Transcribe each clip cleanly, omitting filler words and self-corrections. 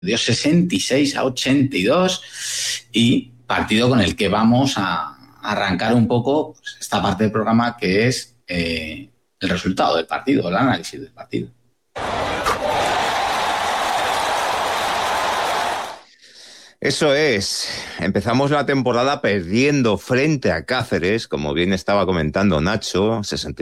dio 66-82 y partido con el que vamos a arrancar un poco esta parte del programa que es el resultado del partido, el análisis del partido. Eso es, empezamos la temporada perdiendo frente a Cáceres, como bien estaba comentando Nacho,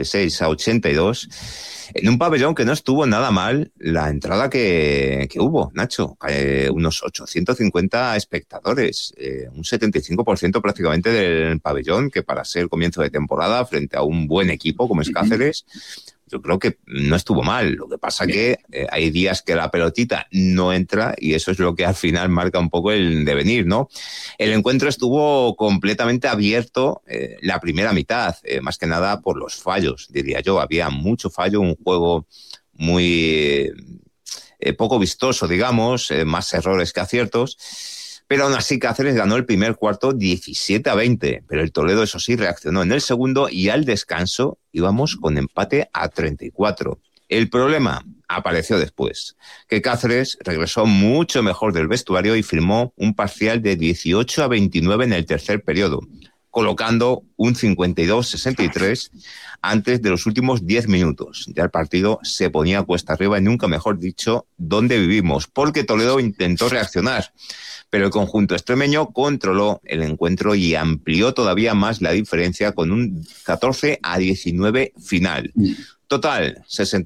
66-82, en un pabellón que no estuvo nada mal la entrada que hubo, Nacho, unos 850 espectadores, un 75% prácticamente del pabellón, que para ser comienzo de temporada frente a un buen equipo como es Cáceres, yo creo que no estuvo mal. Lo que pasa que hay días que la pelotita no entra y eso es lo que al final marca un poco el devenir, ¿no? El encuentro estuvo completamente abierto la primera mitad, más que nada por los fallos, diría yo. Había mucho fallo, un juego muy poco vistoso, digamos, más errores que aciertos. Pero aún así Cáceres ganó el primer cuarto 17-20, pero el Toledo, eso sí, reaccionó en el segundo y al descanso íbamos con empate a 34. El problema apareció después, que Cáceres regresó mucho mejor del vestuario y firmó un parcial de 18-29 en el tercer periodo, colocando un 52-63 antes de los últimos 10 minutos. Ya el partido se ponía cuesta arriba y nunca mejor dicho dónde vivimos, porque Toledo intentó reaccionar, pero el conjunto extremeño controló el encuentro y amplió todavía más la diferencia con un 14-19 final. Total,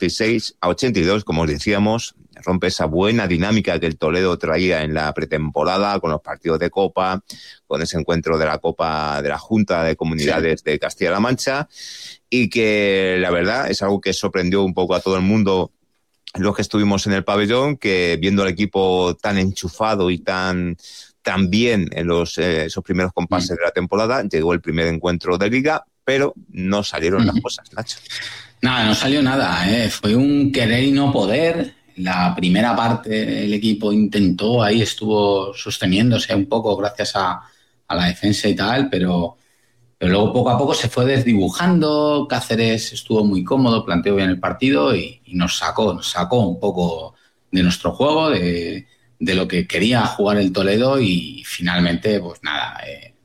66-82, como os decíamos, rompe esa buena dinámica que el Toledo traía en la pretemporada con los partidos de Copa, con ese encuentro de la Copa de la Junta de Comunidades de Castilla-La Mancha, y que la verdad es algo que sorprendió un poco a todo el mundo los que estuvimos en el pabellón, que viendo al equipo tan enchufado y tan bien en esos primeros compases de la temporada, llegó el primer encuentro de Liga, pero no salieron las cosas, Nacho. Nada, no salió nada, fue un querer y no poder. La primera parte el equipo intentó, ahí estuvo sosteniéndose un poco gracias a la defensa y tal, pero luego poco a poco se fue desdibujando. Cáceres estuvo muy cómodo, planteó bien el partido y nos sacó un poco de nuestro juego, de lo que quería jugar el Toledo y finalmente, pues nada,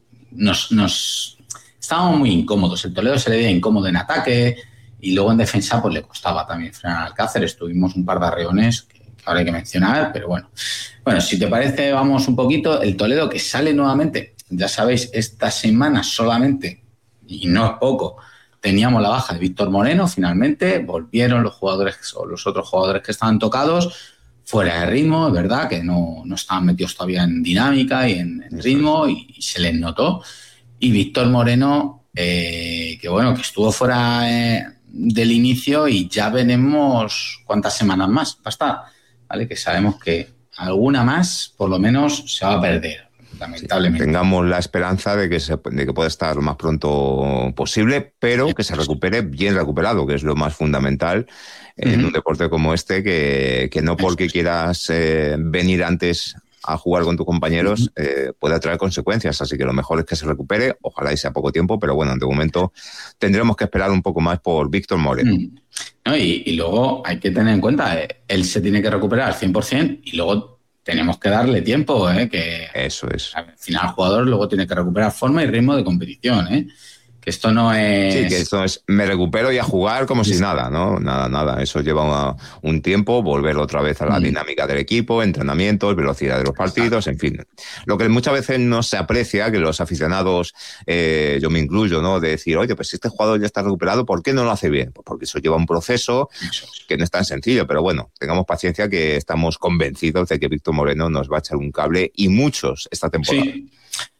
nos estábamos muy incómodos. El Toledo se le veía incómodo en ataque y luego en defensa pues le costaba también frenar al Cáceres. Tuvimos un par de arreones que ahora hay que mencionar, pero bueno, si te parece vamos un poquito. El Toledo que sale nuevamente. Ya sabéis, esta semana solamente, y no es poco, teníamos la baja de Víctor Moreno, finalmente, volvieron los jugadores o los otros jugadores que estaban tocados, fuera de ritmo, es verdad, que no estaban metidos todavía en dinámica y en ritmo, y se les notó. Y Víctor Moreno, que estuvo fuera del inicio y ya veremos cuántas semanas más va a estar, ¿vale? Que sabemos que alguna más, por lo menos, se va a perder. Lamentablemente. Tengamos la esperanza de que pueda estar lo más pronto posible, pero que se recupere bien recuperado, que es lo más fundamental en un deporte como este, que no porque quieras venir antes a jugar con tus compañeros puede traer consecuencias, así que lo mejor es que se recupere, ojalá y sea poco tiempo, pero bueno, de momento tendremos que esperar un poco más por Víctor Moreno. No, y luego hay que tener en cuenta, él se tiene que recuperar al 100% y luego tenemos que darle tiempo, que eso es. Al final el jugador luego tiene que recuperar forma y ritmo de competición, que esto no es... Sí, que esto es me recupero y a jugar como si nada, ¿no? Nada. Eso lleva un tiempo, volver otra vez a la dinámica del equipo, entrenamientos, velocidad de los partidos, en fin. Lo que muchas veces no se aprecia, que los aficionados, yo me incluyo, ¿no? De decir, oye, pues si este jugador ya está recuperado, ¿por qué no lo hace bien? Pues porque eso lleva un proceso que no es tan sencillo, pero bueno, tengamos paciencia, que estamos convencidos de que Víctor Moreno nos va a echar un cable y muchos esta temporada. Sí.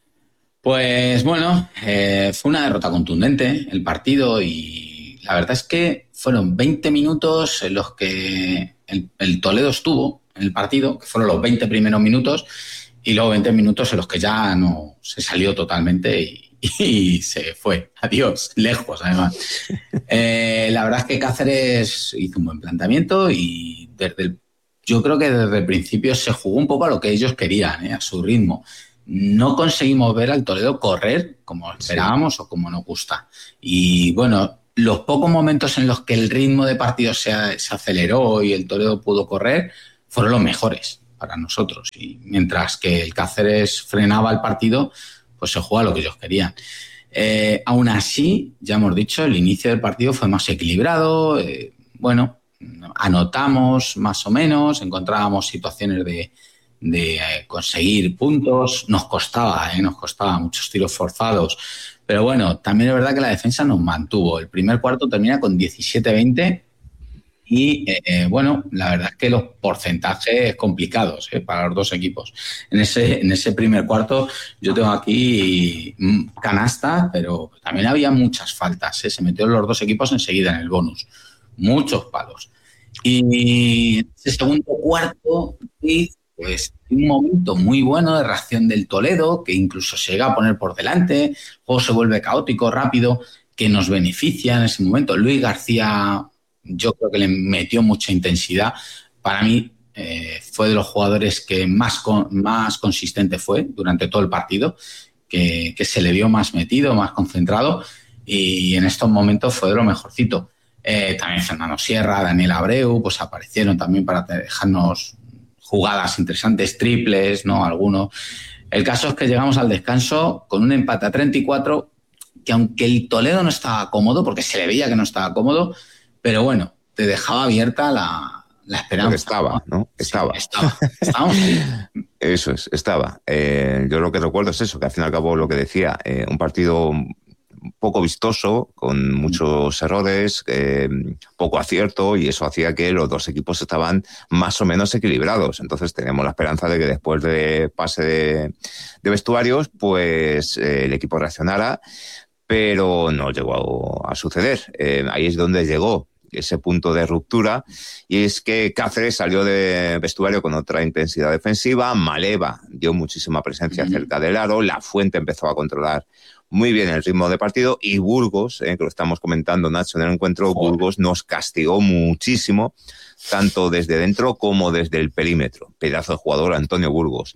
Pues bueno, fue una derrota contundente el partido y la verdad es que fueron 20 minutos en los que el Toledo estuvo en el partido, que fueron los 20 primeros minutos, y luego 20 minutos en los que ya no se salió totalmente y se fue. Adiós, lejos además. La verdad es que Cáceres hizo un buen planteamiento y yo creo que desde el principio se jugó un poco a lo que ellos querían, a su ritmo. No conseguimos ver al Toledo correr como esperábamos o como nos gusta. Y bueno, los pocos momentos en los que el ritmo de partido se aceleró y el Toledo pudo correr fueron los mejores. para nosotros. Y mientras que el Cáceres frenaba el partido, pues se juega lo que ellos querían. Aún así, ya hemos dicho, el inicio del partido fue más equilibrado. Anotamos más o menos, encontrábamos situaciones de conseguir puntos. Nos costaba muchos tiros forzados. Pero bueno, también es verdad que la defensa nos mantuvo. El primer cuarto termina con 17-20 y, la verdad es que los porcentajes complicados para los dos equipos. En ese primer cuarto yo tengo aquí canasta, pero también había muchas faltas. Se metieron los dos equipos enseguida en el bonus. Muchos palos. Y ese segundo cuarto, pues un momento muy bueno de reacción del Toledo, que incluso se llega a poner por delante, el juego se vuelve caótico, rápido, que nos beneficia en ese momento. Luis García, yo creo que le metió mucha intensidad. Para mí fue de los jugadores que más consistente fue durante todo el partido, que se le vio más metido, más concentrado, y en estos momentos fue de lo mejorcito. También Fernando Sierra, Daniel Abreu, pues aparecieron también para dejarnos jugadas interesantes, triples, ¿no? Algunos. El caso es que llegamos al descanso con un empate a 34, que aunque el Toledo no estaba cómodo, porque se le veía que no estaba cómodo, pero bueno, te dejaba abierta la esperanza. Porque estaba, ¿no? Estaba. Sí, estábamos ahí. Eso es, estaba. Yo lo que recuerdo es eso, que al fin y al cabo lo que decía, un partido poco vistoso, con muchos errores, poco acierto, y eso hacía que los dos equipos estaban más o menos equilibrados. Entonces tenemos la esperanza de que después de pase de vestuarios, pues el equipo reaccionara, pero no llegó a suceder. Ahí es donde llegó ese punto de ruptura, y es que Cáceres salió de vestuario con otra intensidad defensiva, Maleva dio muchísima presencia cerca del aro, La Fuente empezó a controlar muy bien el ritmo de partido, y Burgos, que lo estamos comentando, Nacho, en el encuentro, Burgos nos castigó muchísimo, tanto desde dentro como desde el perímetro. Pedazo de jugador, Antonio Burgos.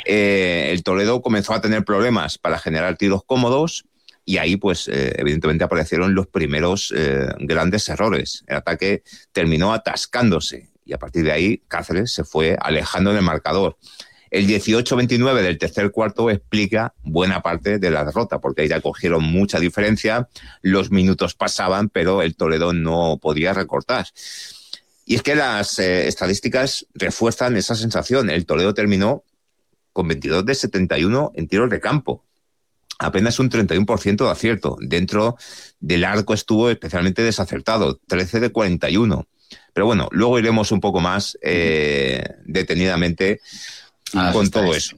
El Toledo comenzó a tener problemas para generar tiros cómodos, y ahí, pues, evidentemente aparecieron los primeros grandes errores. El ataque terminó atascándose, y a partir de ahí Cáceres se fue alejando del marcador. El 18-29 del tercer cuarto explica buena parte de la derrota, porque ahí ya cogieron mucha diferencia, los minutos pasaban, pero el Toledo no podía recortar. Y es que las estadísticas refuerzan esa sensación. El Toledo terminó con 22 de 71 en tiros de campo. Apenas un 31% de acierto. Dentro del arco estuvo especialmente desacertado, 13 de 41. Pero bueno, luego iremos un poco más detenidamente con todo eso.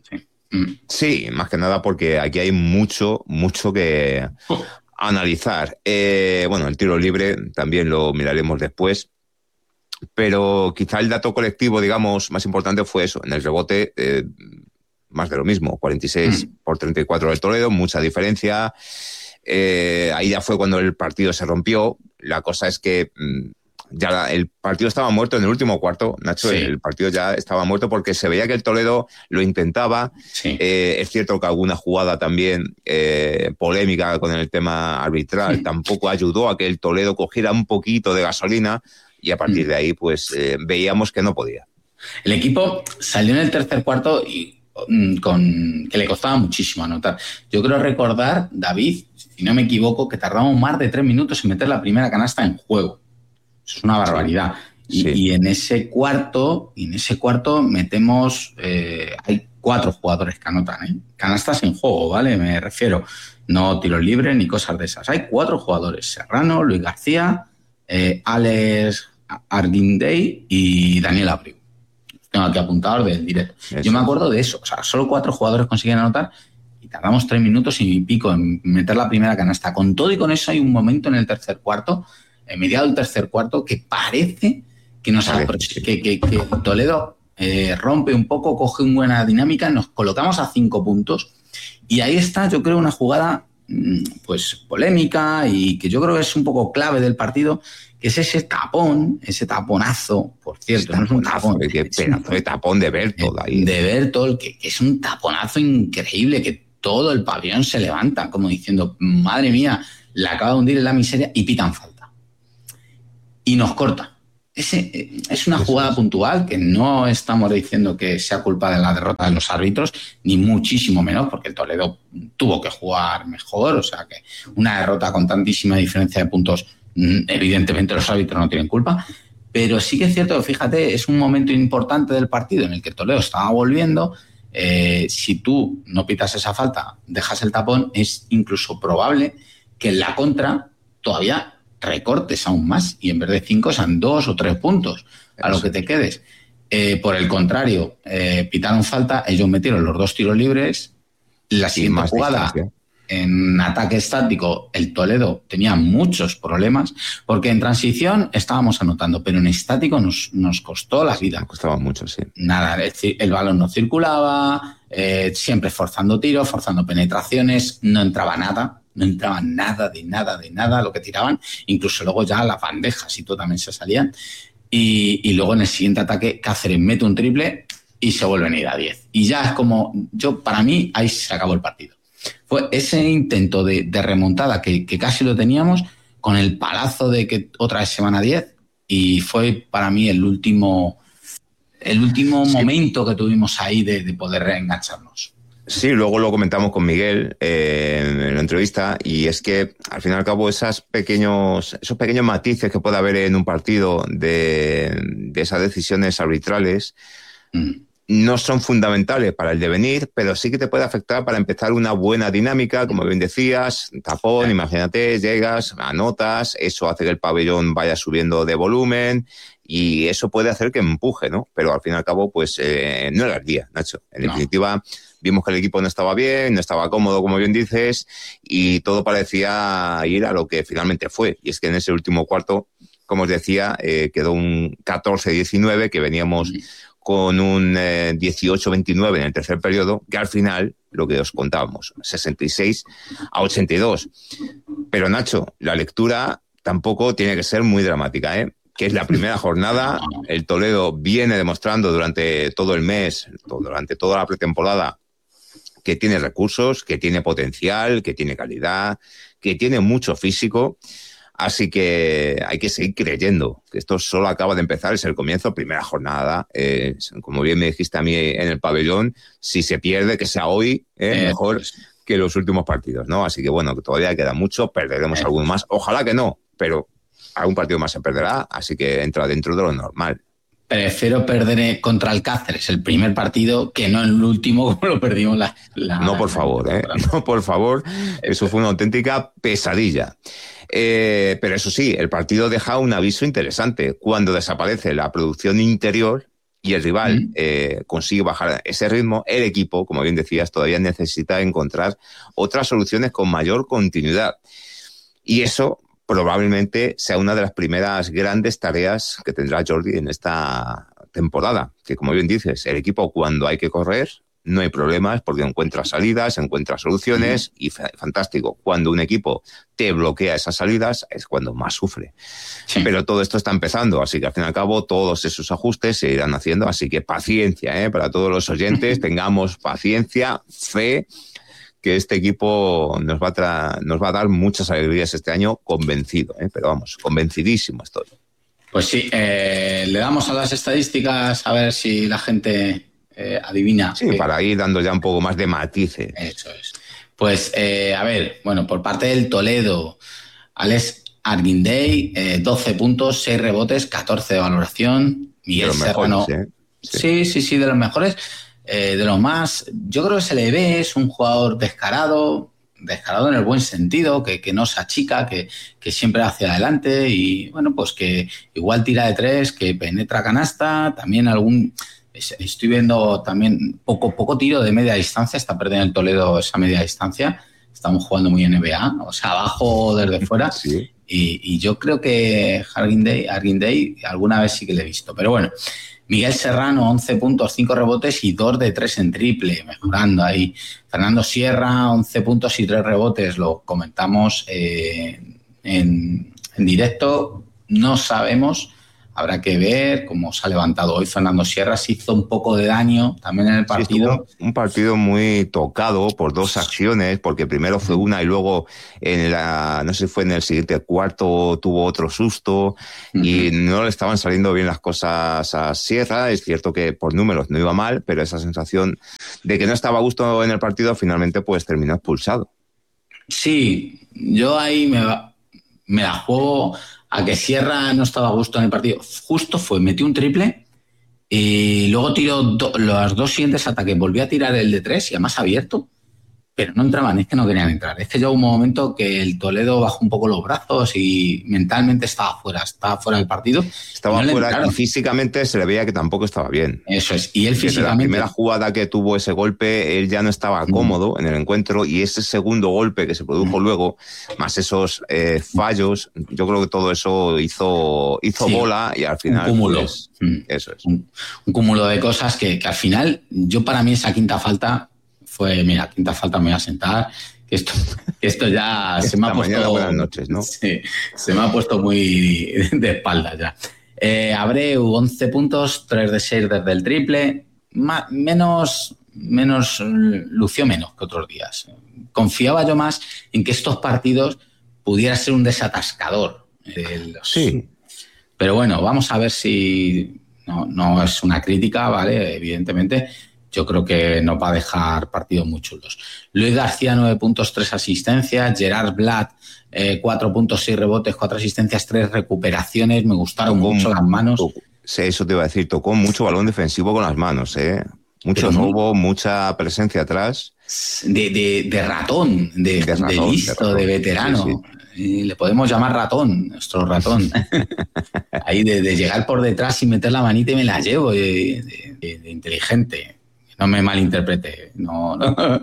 Sí, más que nada porque aquí hay mucho que analizar. El tiro libre también lo miraremos después, pero quizá el dato colectivo, digamos, más importante fue eso. En el rebote, más de lo mismo, 46 por 34 del Toledo, mucha diferencia. Ahí ya fue cuando el partido se rompió. La cosa es que ya el partido estaba muerto en el último cuarto, Nacho. Sí. El partido ya estaba muerto porque se veía que el Toledo lo intentaba. Sí. Es cierto que alguna jugada también polémica con el tema arbitral tampoco ayudó a que el Toledo cogiera un poquito de gasolina, y a partir de ahí pues veíamos que no podía. El equipo salió en el tercer cuarto y que le costaba muchísimo anotar. Yo creo recordar, David, si no me equivoco, que tardamos más de 3 minutos en meter la primera canasta en juego. Eso es una barbaridad. Sí. Y en ese cuarto metemos, hay 4 jugadores que anotan, canastas en juego, ¿vale? Me refiero, no tiros libres ni cosas de esas. Hay 4 jugadores: Serrano, Luis García, Alex Arguindey y Daniel Abreu. Tengo aquí apuntados del directo. Eso. Yo me acuerdo de eso. O sea, solo 4 jugadores consiguen anotar y tardamos 3 minutos y pico en meter la primera canasta. Con todo y con eso hay un momento en el tercer cuarto, en mediado del tercer cuarto, que parece que Toledo rompe un poco, coge una buena dinámica, nos colocamos a 5 puntos, y ahí está, yo creo, una jugada pues polémica y que yo creo que es un poco clave del partido, que es ese taponazo, por cierto, no es un tapón. Qué pedazo de tapón de Bertol ahí. De Bertol, que es un taponazo increíble, que todo el pabellón se levanta, como diciendo, madre mía, la acaba de hundir en la miseria, y pitan falta. Y nos corta. es una jugada puntual que no estamos diciendo que sea culpa de la derrota de los árbitros, ni muchísimo menos, porque el Toledo tuvo que jugar mejor, o sea que una derrota con tantísima diferencia de puntos, evidentemente los árbitros no tienen culpa, pero sí que es cierto que, fíjate, es un momento importante del partido en el que Toledo estaba volviendo. Si tú no pitas esa falta, dejas el tapón, es incluso probable que en la contra todavía recortes aún más y en vez de 5 sean 2 o 3 puntos a lo que te quedes. Por el contrario, pitaron falta, ellos metieron los 2 tiros libres. La siguiente jugada, distancia. En ataque estático, el Toledo tenía muchos problemas porque en transición estábamos anotando, pero en estático nos costó la vida. Nos costaba mucho, sí. Nada, el balón no circulaba, siempre forzando tiros, forzando penetraciones, no entraba nada de nada lo que tiraban, incluso luego ya las bandejas y todo también se salían. Y luego en el siguiente ataque Cáceres mete un triple y se vuelven a ir a 10. Y ya es como, para mí, ahí se acabó el partido. Fue ese intento de remontada que casi lo teníamos, con el palazo de que otra vez se van a 10, y fue para mí el último momento que tuvimos ahí de poder reengancharnos. Sí, luego lo comentamos con Miguel en la entrevista, y es que al fin y al cabo esos pequeños matices que puede haber en un partido de esas decisiones arbitrales no son fundamentales para el devenir, pero sí que te puede afectar para empezar una buena dinámica, como bien decías, tapón, imagínate, llegas, anotas, eso hace que el pabellón vaya subiendo de volumen y eso puede hacer que empuje, ¿no? Pero al fin y al cabo, pues no era el día, Nacho. En definitiva, vimos que el equipo no estaba bien, no estaba cómodo, como bien dices, y todo parecía ir a lo que finalmente fue. Y es que en ese último cuarto, como os decía, quedó un 14-19, que veníamos con un 18-29 en el tercer periodo, que al final, lo que os contábamos, 66-82. Pero Nacho, la lectura tampoco tiene que ser muy dramática, ¿eh? Que es la primera jornada, el Toledo viene demostrando durante todo el mes, durante toda la pretemporada, que tiene recursos, que tiene potencial, que tiene calidad, que tiene mucho físico. Así que hay que seguir creyendo que esto solo acaba de empezar, es el comienzo, primera jornada. Como bien me dijiste a mí en el pabellón, si se pierde, que sea hoy, mejor que los últimos partidos, ¿no? Así que bueno, que todavía queda mucho, perderemos alguno más. Ojalá que no, pero algún partido más se perderá, así que entra dentro de lo normal. Prefiero perder contra el Cáceres el primer partido que no en el último, como lo perdimos No, por favor, no, por favor. Eso fue una auténtica pesadilla. Pero eso sí, el partido deja un aviso interesante. Cuando desaparece la producción interior y el rival consigue bajar ese ritmo, el equipo, como bien decías, todavía necesita encontrar otras soluciones con mayor continuidad. Y eso probablemente sea una de las primeras grandes tareas que tendrá Jordi en esta temporada. Que, como bien dices, el equipo, cuando hay que correr, no hay problemas porque encuentra salidas, encuentra soluciones y fantástico. Cuando un equipo te bloquea esas salidas es cuando más sufre. Sí. Pero todo esto está empezando, así que al fin y al cabo todos esos ajustes se irán haciendo. Así que paciencia, para todos los oyentes, tengamos paciencia, fe, que este equipo nos va a dar muchas alegrías este año, convencido, pero vamos, convencidísimo estoy. Pues sí, le damos a las estadísticas a ver si la gente adivina. Sí, para ir dando ya un poco más de matices. Eso es. Pues, a ver, bueno, por parte del Toledo, Alex Arguindey, 12 puntos, 6 rebotes, 14 de valoración. Miguel Serrano. Sí, de los mejores. De lo más, yo creo que se le ve, es un jugador descarado en el buen sentido, que no se achica, que siempre hacia adelante y bueno, pues que igual tira de 3, que penetra canasta, también estoy viendo también poco tiro de media distancia, está perdiendo el Toledo esa media distancia, estamos jugando muy NBA, o sea, abajo desde fuera. Sí. Y yo creo que Arguindey alguna vez sí que le he visto, pero bueno. Miguel Serrano, 11 puntos, 5 rebotes y 2 de 3 en triple, mejorando ahí. Fernando Sierra, 11 puntos y 3 rebotes, lo comentamos en directo. No sabemos habrá que ver cómo se ha levantado hoy Fernando Sierra. Se hizo un poco de daño también en el partido. Sí, un partido muy tocado por dos acciones, porque primero fue una y luego no sé si fue en el siguiente cuarto, tuvo otro susto y no le estaban saliendo bien las cosas a Sierra. Es cierto que por números no iba mal, pero esa sensación de que no estaba a gusto en el partido finalmente pues terminó expulsado. Sí, yo ahí me la juego a que Sierra no estaba a gusto en el partido. Justo metió un triple y luego tiró los dos siguientes ataques. Volvió a tirar el de tres y además abierto, pero no entraban, es que no querían entrar. Es que llegó un momento que el Toledo bajó un poco los brazos y mentalmente estaba fuera del partido. Estaba fuera y físicamente se le veía que tampoco estaba bien. Eso es, y él físicamente... Desde la primera jugada que tuvo ese golpe, él ya no estaba cómodo en el encuentro y ese segundo golpe que se produjo luego, más esos fallos, yo creo que todo eso hizo bola y al final... Un cúmulo. Pues, eso es. Un cúmulo de cosas que al final, para mí esa quinta falta... Mira, quinta falta, me voy a sentar, que esto ya se me ha puesto... Buenas noches, ¿no? Sí, se me ha puesto muy de espaldas ya. Abreu, 11 puntos, 3 de 6 desde el triple, lució menos que otros días. Confiaba yo más en que estos partidos pudiera ser un desatascador. Sí. Pero bueno, vamos a ver si... No es una crítica, ¿vale? Evidentemente... Yo creo que nos va a dejar partidos muy chulos. Luis García, 9 puntos, 3 asistencias. Gerard Blatt, 4 puntos, 6 rebotes, 4 asistencias, 3 recuperaciones. Me gustaron mucho las manos. Sí, eso te iba a decir. Tocó mucho balón defensivo con las manos, ¿eh? Mucho robo, mucha presencia atrás. De ratón, de listo, de veterano. Sí, sí. Le podemos llamar ratón, nuestro ratón. Ahí de llegar por detrás y meter la manita y me la llevo, de inteligente. No me malinterprete, no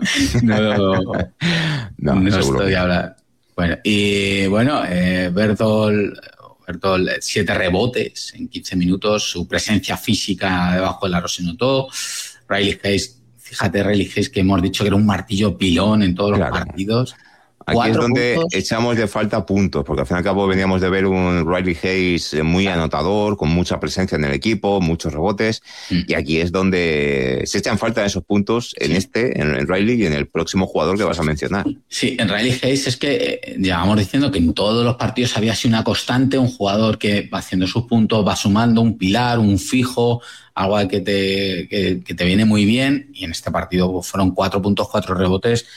estoy hablando. Bueno, y bueno, Bertol 7 rebotes en 15 minutos, su presencia física debajo del aro se notó. Riley Hayes, fíjate, Riley Hayes, que hemos dicho que era un martillo pilón en todos los partidos. Aquí es donde echamos de falta puntos, porque al fin y al cabo veníamos de ver un Riley Hayes muy anotador, con mucha presencia en el equipo, muchos rebotes, y aquí es donde se echan falta esos puntos en Riley y en el próximo jugador que vas a mencionar. Sí, en Riley Hayes es que llevamos diciendo que en todos los partidos había sido una constante, un jugador que va haciendo sus puntos, va sumando un pilar, un fijo, algo que te viene muy bien, y en este partido fueron 4 puntos, 4 rebotes.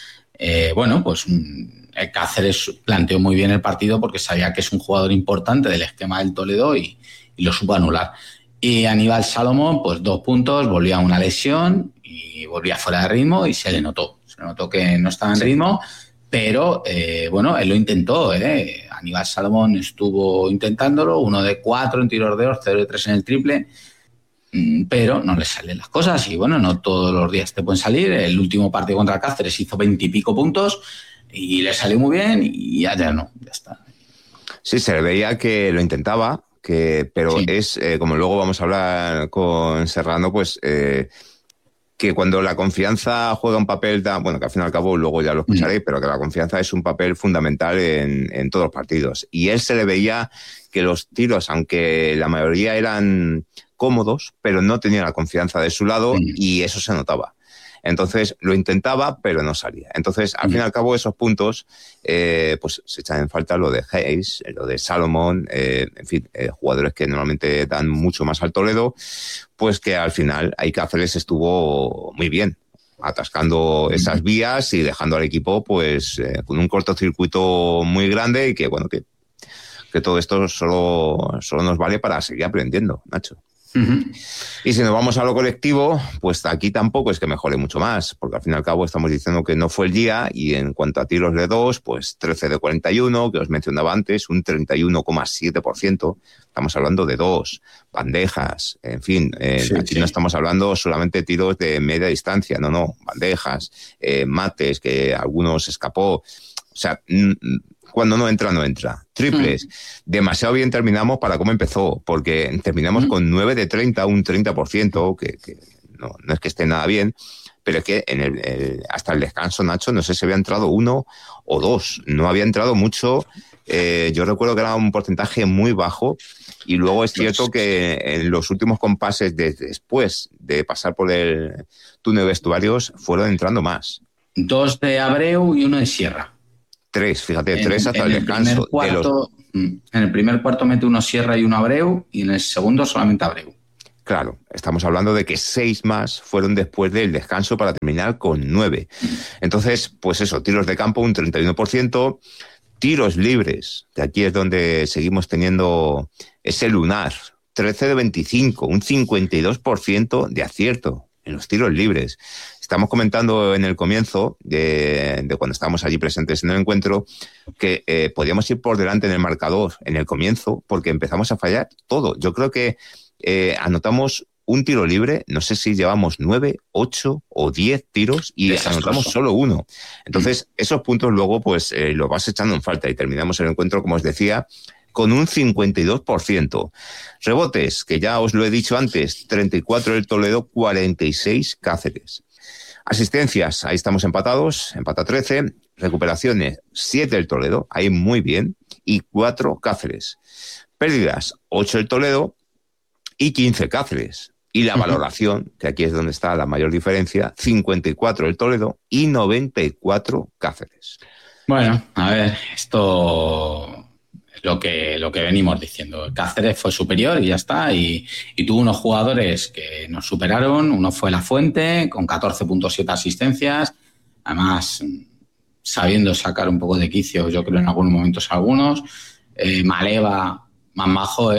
Cáceres planteó muy bien el partido porque sabía que es un jugador importante del esquema del Toledo y lo supo anular. Y Aníbal Salomón, pues 2 puntos, volvía a una lesión y volvía fuera de ritmo y se le notó que no estaba en ritmo, pero él lo intentó. Aníbal Salomón estuvo intentándolo, 1 de 4 en tiros de 2, 0 de 3 en el triple, pero no le salen las cosas y bueno, no todos los días te pueden salir. El último partido contra Cáceres hizo 20 y pico puntos y le salió muy bien y ya está. Sí, se le veía que lo intentaba, pero sí. Es, como luego vamos a hablar con Serrano, pues que cuando la confianza juega un papel bueno, que al fin y al cabo luego ya lo escucharé, pero que la confianza es un papel fundamental en todos los partidos. Y él se le veía que los tiros, aunque la mayoría eran cómodos, pero no tenía la confianza de su lado y eso se notaba. Entonces lo intentaba, pero no salía. Entonces, al fin y al cabo, esos puntos, pues se echan en falta lo de Hayes, lo de Salomón, en fin, jugadores que normalmente dan mucho más al Toledo, pues que al final ahí Cáceres estuvo muy bien, atascando esas vías y dejando al equipo pues con un cortocircuito muy grande y que bueno, que todo esto solo nos vale para seguir aprendiendo, Nacho. Y si nos vamos a lo colectivo, pues aquí tampoco es que mejore mucho más, porque al fin y al cabo estamos diciendo que no fue el día y en cuanto a tiros de 2, pues 13 de 41, que os mencionaba antes, un 31,7%, estamos hablando de 2, bandejas, en fin, aquí no estamos hablando solamente de tiros de media distancia, no, bandejas, mates, que algunos escapó, o sea... Cuando no entra. Triples. Demasiado bien terminamos para cómo empezó, porque terminamos con 9 de 30, un 30%, que no es que esté nada bien, pero es que hasta el descanso, Nacho, no sé si había entrado 1 o 2. No había entrado mucho Yo recuerdo que era un porcentaje muy bajo y luego es cierto que en los últimos compases después de pasar por el túnel de vestuarios fueron entrando más. 2 de Abreu y 1 de Sierra. 3, fíjate, 3 hasta el descanso. En el primer cuarto mete 1 Sierra y 1 Abreu y en el segundo solamente Abreu. Claro, estamos hablando de que 6 más fueron después del descanso para terminar con 9. Entonces, pues eso, tiros de campo un 31%, tiros libres, que aquí es donde seguimos teniendo ese lunar, 13 de 25, un 52% de acierto en los tiros libres. Estamos comentando en el comienzo de cuando estábamos allí presentes en el encuentro que podíamos ir por delante en el marcador en el comienzo porque empezamos a fallar todo. Yo creo que anotamos un tiro libre, no sé si llevamos 9, 8 o 10 tiros y anotamos solo 1. Entonces, esos puntos luego pues los vas echando en falta y terminamos el encuentro, como os decía, con un 52%. Rebotes, que ya os lo he dicho antes, 34 el Toledo, 46 Cáceres. Asistencias, ahí estamos empatados, empata 13. Recuperaciones, 7 el Toledo, ahí muy bien, y 4 Cáceres. Pérdidas, 8 el Toledo y 15 Cáceres. Y la valoración, que aquí es donde está la mayor diferencia, 54 el Toledo y 94 Cáceres. Bueno, a ver, esto es lo que venimos diciendo. Cáceres fue superior y ya está, y tuvo unos jugadores que nos superaron. Uno fue La Fuente, con 14.7 asistencias, además sabiendo sacar un poco de quicio, yo creo en algunos momentos algunos. Maleva, más majo,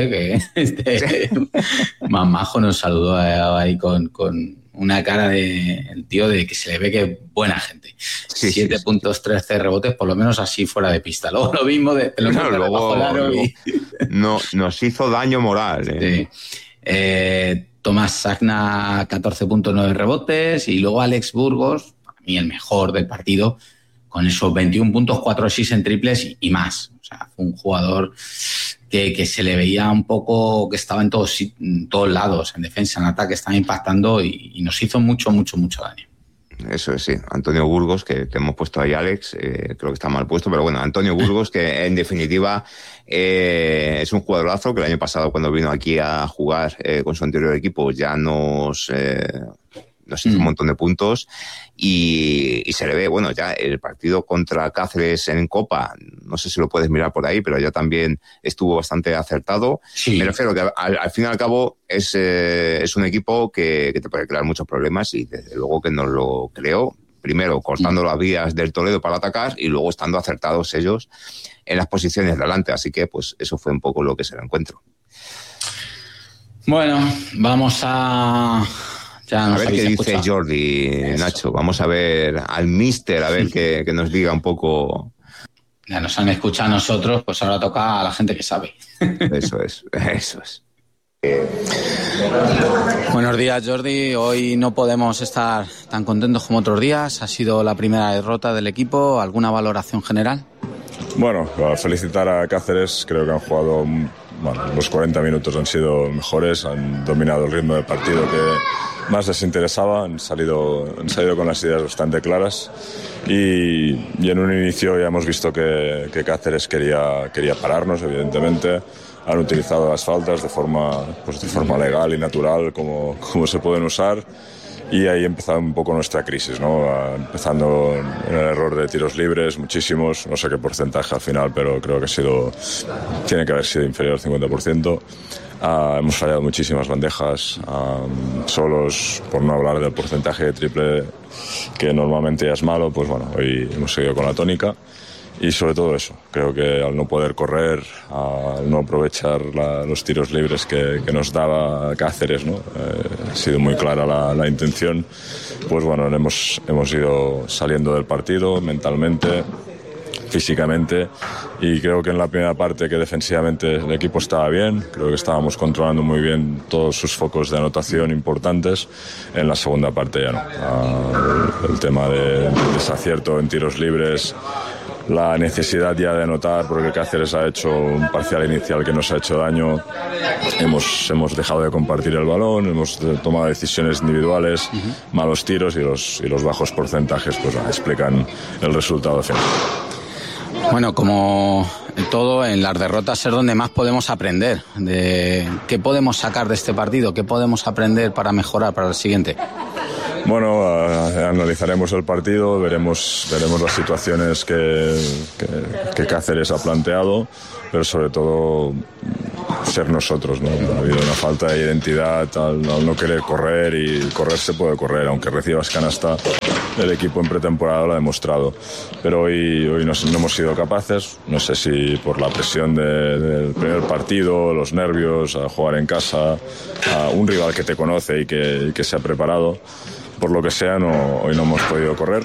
más majo, nos saludó ahí con una cara de el tío de que se le ve que es buena gente. 7 puntos, 13 rebotes, por lo menos así fuera de pista. Luego lo mismo de luego no, nos hizo daño moral. Sí. Tomás Sagna, 14.9 rebotes, y luego Alex Burgos, para mí el mejor del partido, con esos 21 puntos, 4 assists en triples y más. O sea, fue un jugador que se le veía un poco que estaba en todos lados, en defensa, en ataque, estaba impactando y nos hizo mucho daño. Eso es, sí. Antonio Burgos, que hemos puesto ahí, Alex, creo que está mal puesto, pero bueno, Antonio Burgos, que en definitiva es un jugadorazo, que el año pasado cuando vino aquí a jugar con su anterior equipo ya nos hizo un montón de puntos y se le ve, bueno, ya el partido contra Cáceres en Copa, no sé si lo puedes mirar por ahí, pero ya también estuvo bastante acertado. Sí. Me refiero que al fin y al cabo es un equipo que te puede crear muchos problemas y desde luego que nos lo creó, primero cortando las vías del Toledo para atacar y luego estando acertados ellos en las posiciones de adelante, así que pues eso fue un poco lo que es el encuentro. Bueno, vamos a ver qué dice Jordi, eso. Nacho. Vamos a ver al míster, a ver que nos diga un poco. Ya nos han escuchado a nosotros, pues ahora toca a la gente que sabe. Eso es. Buenos días, Jordi. Hoy no podemos estar tan contentos como otros días. Ha sido la primera derrota del equipo. ¿Alguna valoración general? Bueno, felicitar a Cáceres. Creo que han jugado... Bueno, los 40 minutos han sido mejores, han dominado el ritmo del partido que más les interesaba, han salido con las ideas bastante claras y en un inicio ya hemos visto que Cáceres quería pararnos, evidentemente. Han utilizado las faltas de forma legal y natural como se pueden usar. Y ahí empezó un poco nuestra crisis, ¿no? Empezando en el error de tiros libres, muchísimos, no sé qué porcentaje al final, pero creo que tiene que haber sido inferior al 50%. Hemos fallado muchísimas bandejas, solos, por no hablar del porcentaje de triple, que normalmente ya es malo, pues bueno, hoy hemos seguido con la tónica. Y sobre todo eso, creo que al no poder correr, al no aprovechar los tiros libres que nos daba Cáceres, ¿no? Ha sido muy clara la intención, pues bueno, hemos ido saliendo del partido mentalmente, físicamente, y creo que en la primera parte, que defensivamente el equipo estaba bien, creo que estábamos controlando muy bien todos sus focos de anotación importantes. En la segunda parte ya no, el tema de desacierto en tiros libres, la necesidad ya de anotar, porque Cáceres ha hecho un parcial inicial que nos ha hecho daño. Hemos dejado de compartir el balón, hemos tomado decisiones individuales, malos tiros y los bajos porcentajes pues explican el resultado final. Bueno, como en todo, en las derrotas es donde más podemos aprender. De qué podemos sacar de este partido, qué podemos aprender para mejorar para el siguiente. Bueno, analizaremos el partido, veremos las situaciones que Cáceres ha planteado, pero sobre todo ser nosotros, ¿no? Ha habido una falta de identidad al no querer correr, y correr se puede correr, aunque recibas canasta, el equipo en pretemporada lo ha demostrado. Pero hoy no hemos sido capaces, no sé si por la presión del primer partido, los nervios, a jugar en casa, a un rival que te conoce y que se ha preparado. Por lo que sea, hoy no hemos podido correr.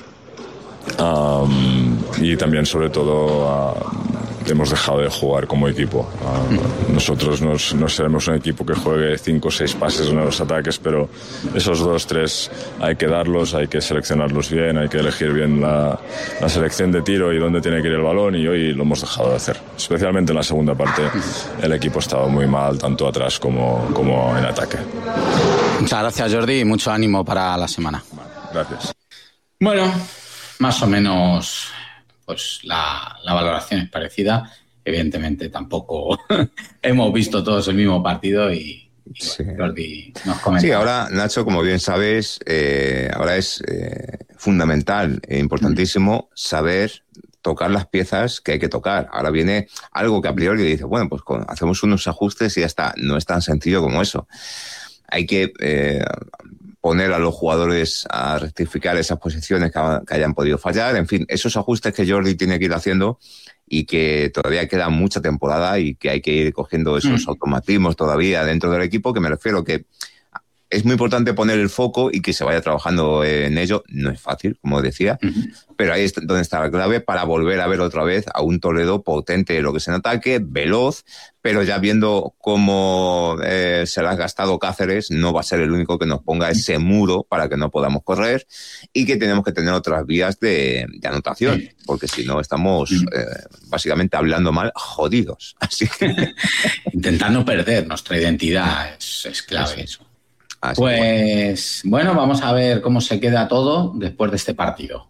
Y también, sobre todo, hemos dejado de jugar como equipo. Nosotros no seremos un equipo que juegue 5 o 6 pases en los ataques, pero esos 2 o 3 hay que darlos, hay que seleccionarlos bien, hay que elegir bien la selección de tiro y dónde tiene que ir el balón, y hoy lo hemos dejado de hacer. Especialmente en la segunda parte, el equipo estaba muy mal, tanto atrás como en ataque. Muchas gracias, Jordi, y mucho ánimo para la semana. Gracias. Bueno, más o menos pues la valoración es parecida. Evidentemente tampoco hemos visto todos el mismo partido y Sí. bueno, Jordi nos comenta. Sí, ahora, Nacho, como bien sabes, ahora es fundamental e importantísimo saber tocar las piezas que hay que tocar. Ahora viene algo que a priori dice, bueno, pues hacemos unos ajustes y ya está. No es tan sencillo como eso. Hay que poner a los jugadores a rectificar esas posiciones que hayan podido fallar. En fin, esos ajustes que Jordi tiene que ir haciendo y que todavía queda mucha temporada y que hay que ir cogiendo esos automatismos todavía dentro del equipo, que me refiero que es muy importante poner el foco y que se vaya trabajando en ello. No es fácil, como decía, pero ahí es donde está la clave para volver a ver otra vez a un Toledo potente, lo que es en ataque, veloz, pero ya viendo cómo se le ha gastado Cáceres, no va a ser el único que nos ponga ese muro para que no podamos correr, y que tenemos que tener otras vías de anotación, porque si no estamos básicamente hablando mal, jodidos. Así que Intentar no perder nuestra identidad es clave eso. Así Pues bueno, vamos a ver cómo se queda todo después de este partido.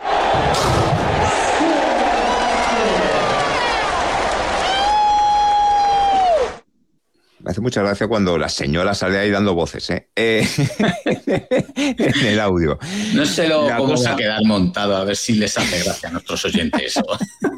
Me hace mucha gracia cuando la señora sale ahí dando voces, en el audio. No sé cómo se va a quedar montado, a ver si les hace gracia a nuestros oyentes eso.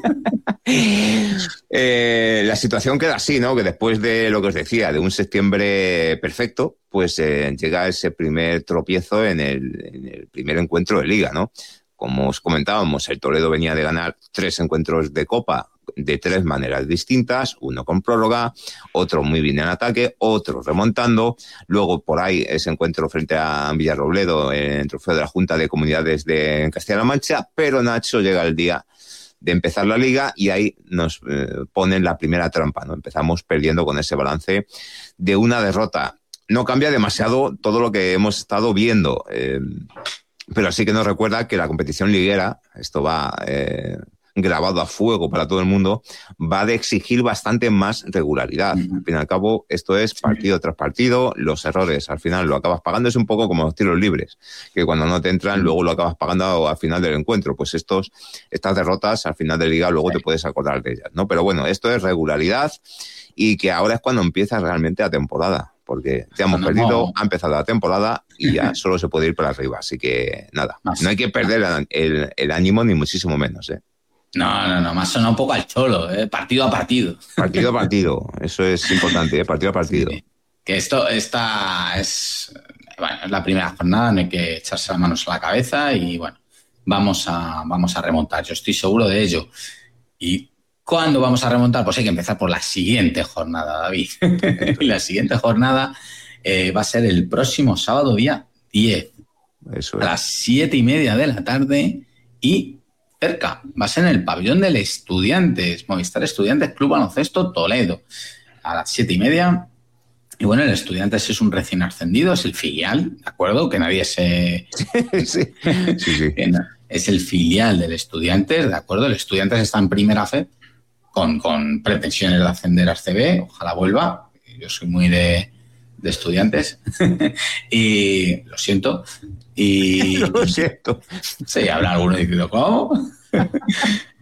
La situación queda así, ¿no? Que después de lo que os decía, de un septiembre perfecto, pues llega ese primer tropiezo en el primer encuentro de Liga, ¿no? Como os comentábamos, el Toledo venía de ganar 3 encuentros de Copa de 3 maneras distintas, uno con prórroga, otro muy bien en ataque, otro remontando, luego por ahí ese encuentro frente a Villarrobledo en el trofeo de la Junta de Comunidades de Castilla-La Mancha, pero Nacho llega el día de empezar la Liga y ahí nos ponen la primera trampa, ¿no? Empezamos perdiendo con ese balance de una derrota. No cambia demasiado todo lo que hemos estado viendo, pero sí que nos recuerda que la competición liguera, esto va grabado a fuego para todo el mundo, va de exigir bastante más regularidad. Al fin y al cabo, esto es partido tras partido, los errores al final lo acabas pagando, es un poco como los tiros libres, que cuando no te entran luego lo acabas pagando al final del encuentro. Pues estas derrotas al final de Liga luego te puedes acordar de ellas, ¿no? Pero bueno, esto es regularidad y que ahora es cuando empieza realmente la temporada, porque ya hemos perdido, ha empezado la temporada y ya solo se puede ir para arriba. Así que nada, no hay que perder el ánimo ni muchísimo menos, ¿eh? No, más sonó un poco al cholo, partido a partido. Partido a partido, eso es importante, partido a partido. Sí. Que esta es la primera jornada, no hay que echarse las manos a la cabeza y bueno, vamos a remontar, yo estoy seguro de ello. ¿Y cuándo vamos a remontar? Pues hay que empezar por la siguiente jornada, David. Y la siguiente jornada va a ser el próximo sábado, día 10, eso es. A las 7:30 de la tarde y cerca, va a ser en el pabellón del Estudiantes, Movistar Estudiantes Club Baloncesto Toledo, a las 7:30. Y bueno, el Estudiantes es un recién ascendido, es el filial, ¿de acuerdo? Que nadie se... Sí. Es el filial del Estudiantes, ¿de acuerdo? El Estudiantes está en primera fe, con pretensiones de ascender a CB, ojalá vuelva. Yo soy muy de Estudiantes y lo siento. Y lo siento. sí, habrá alguno diciendo, ¿cómo?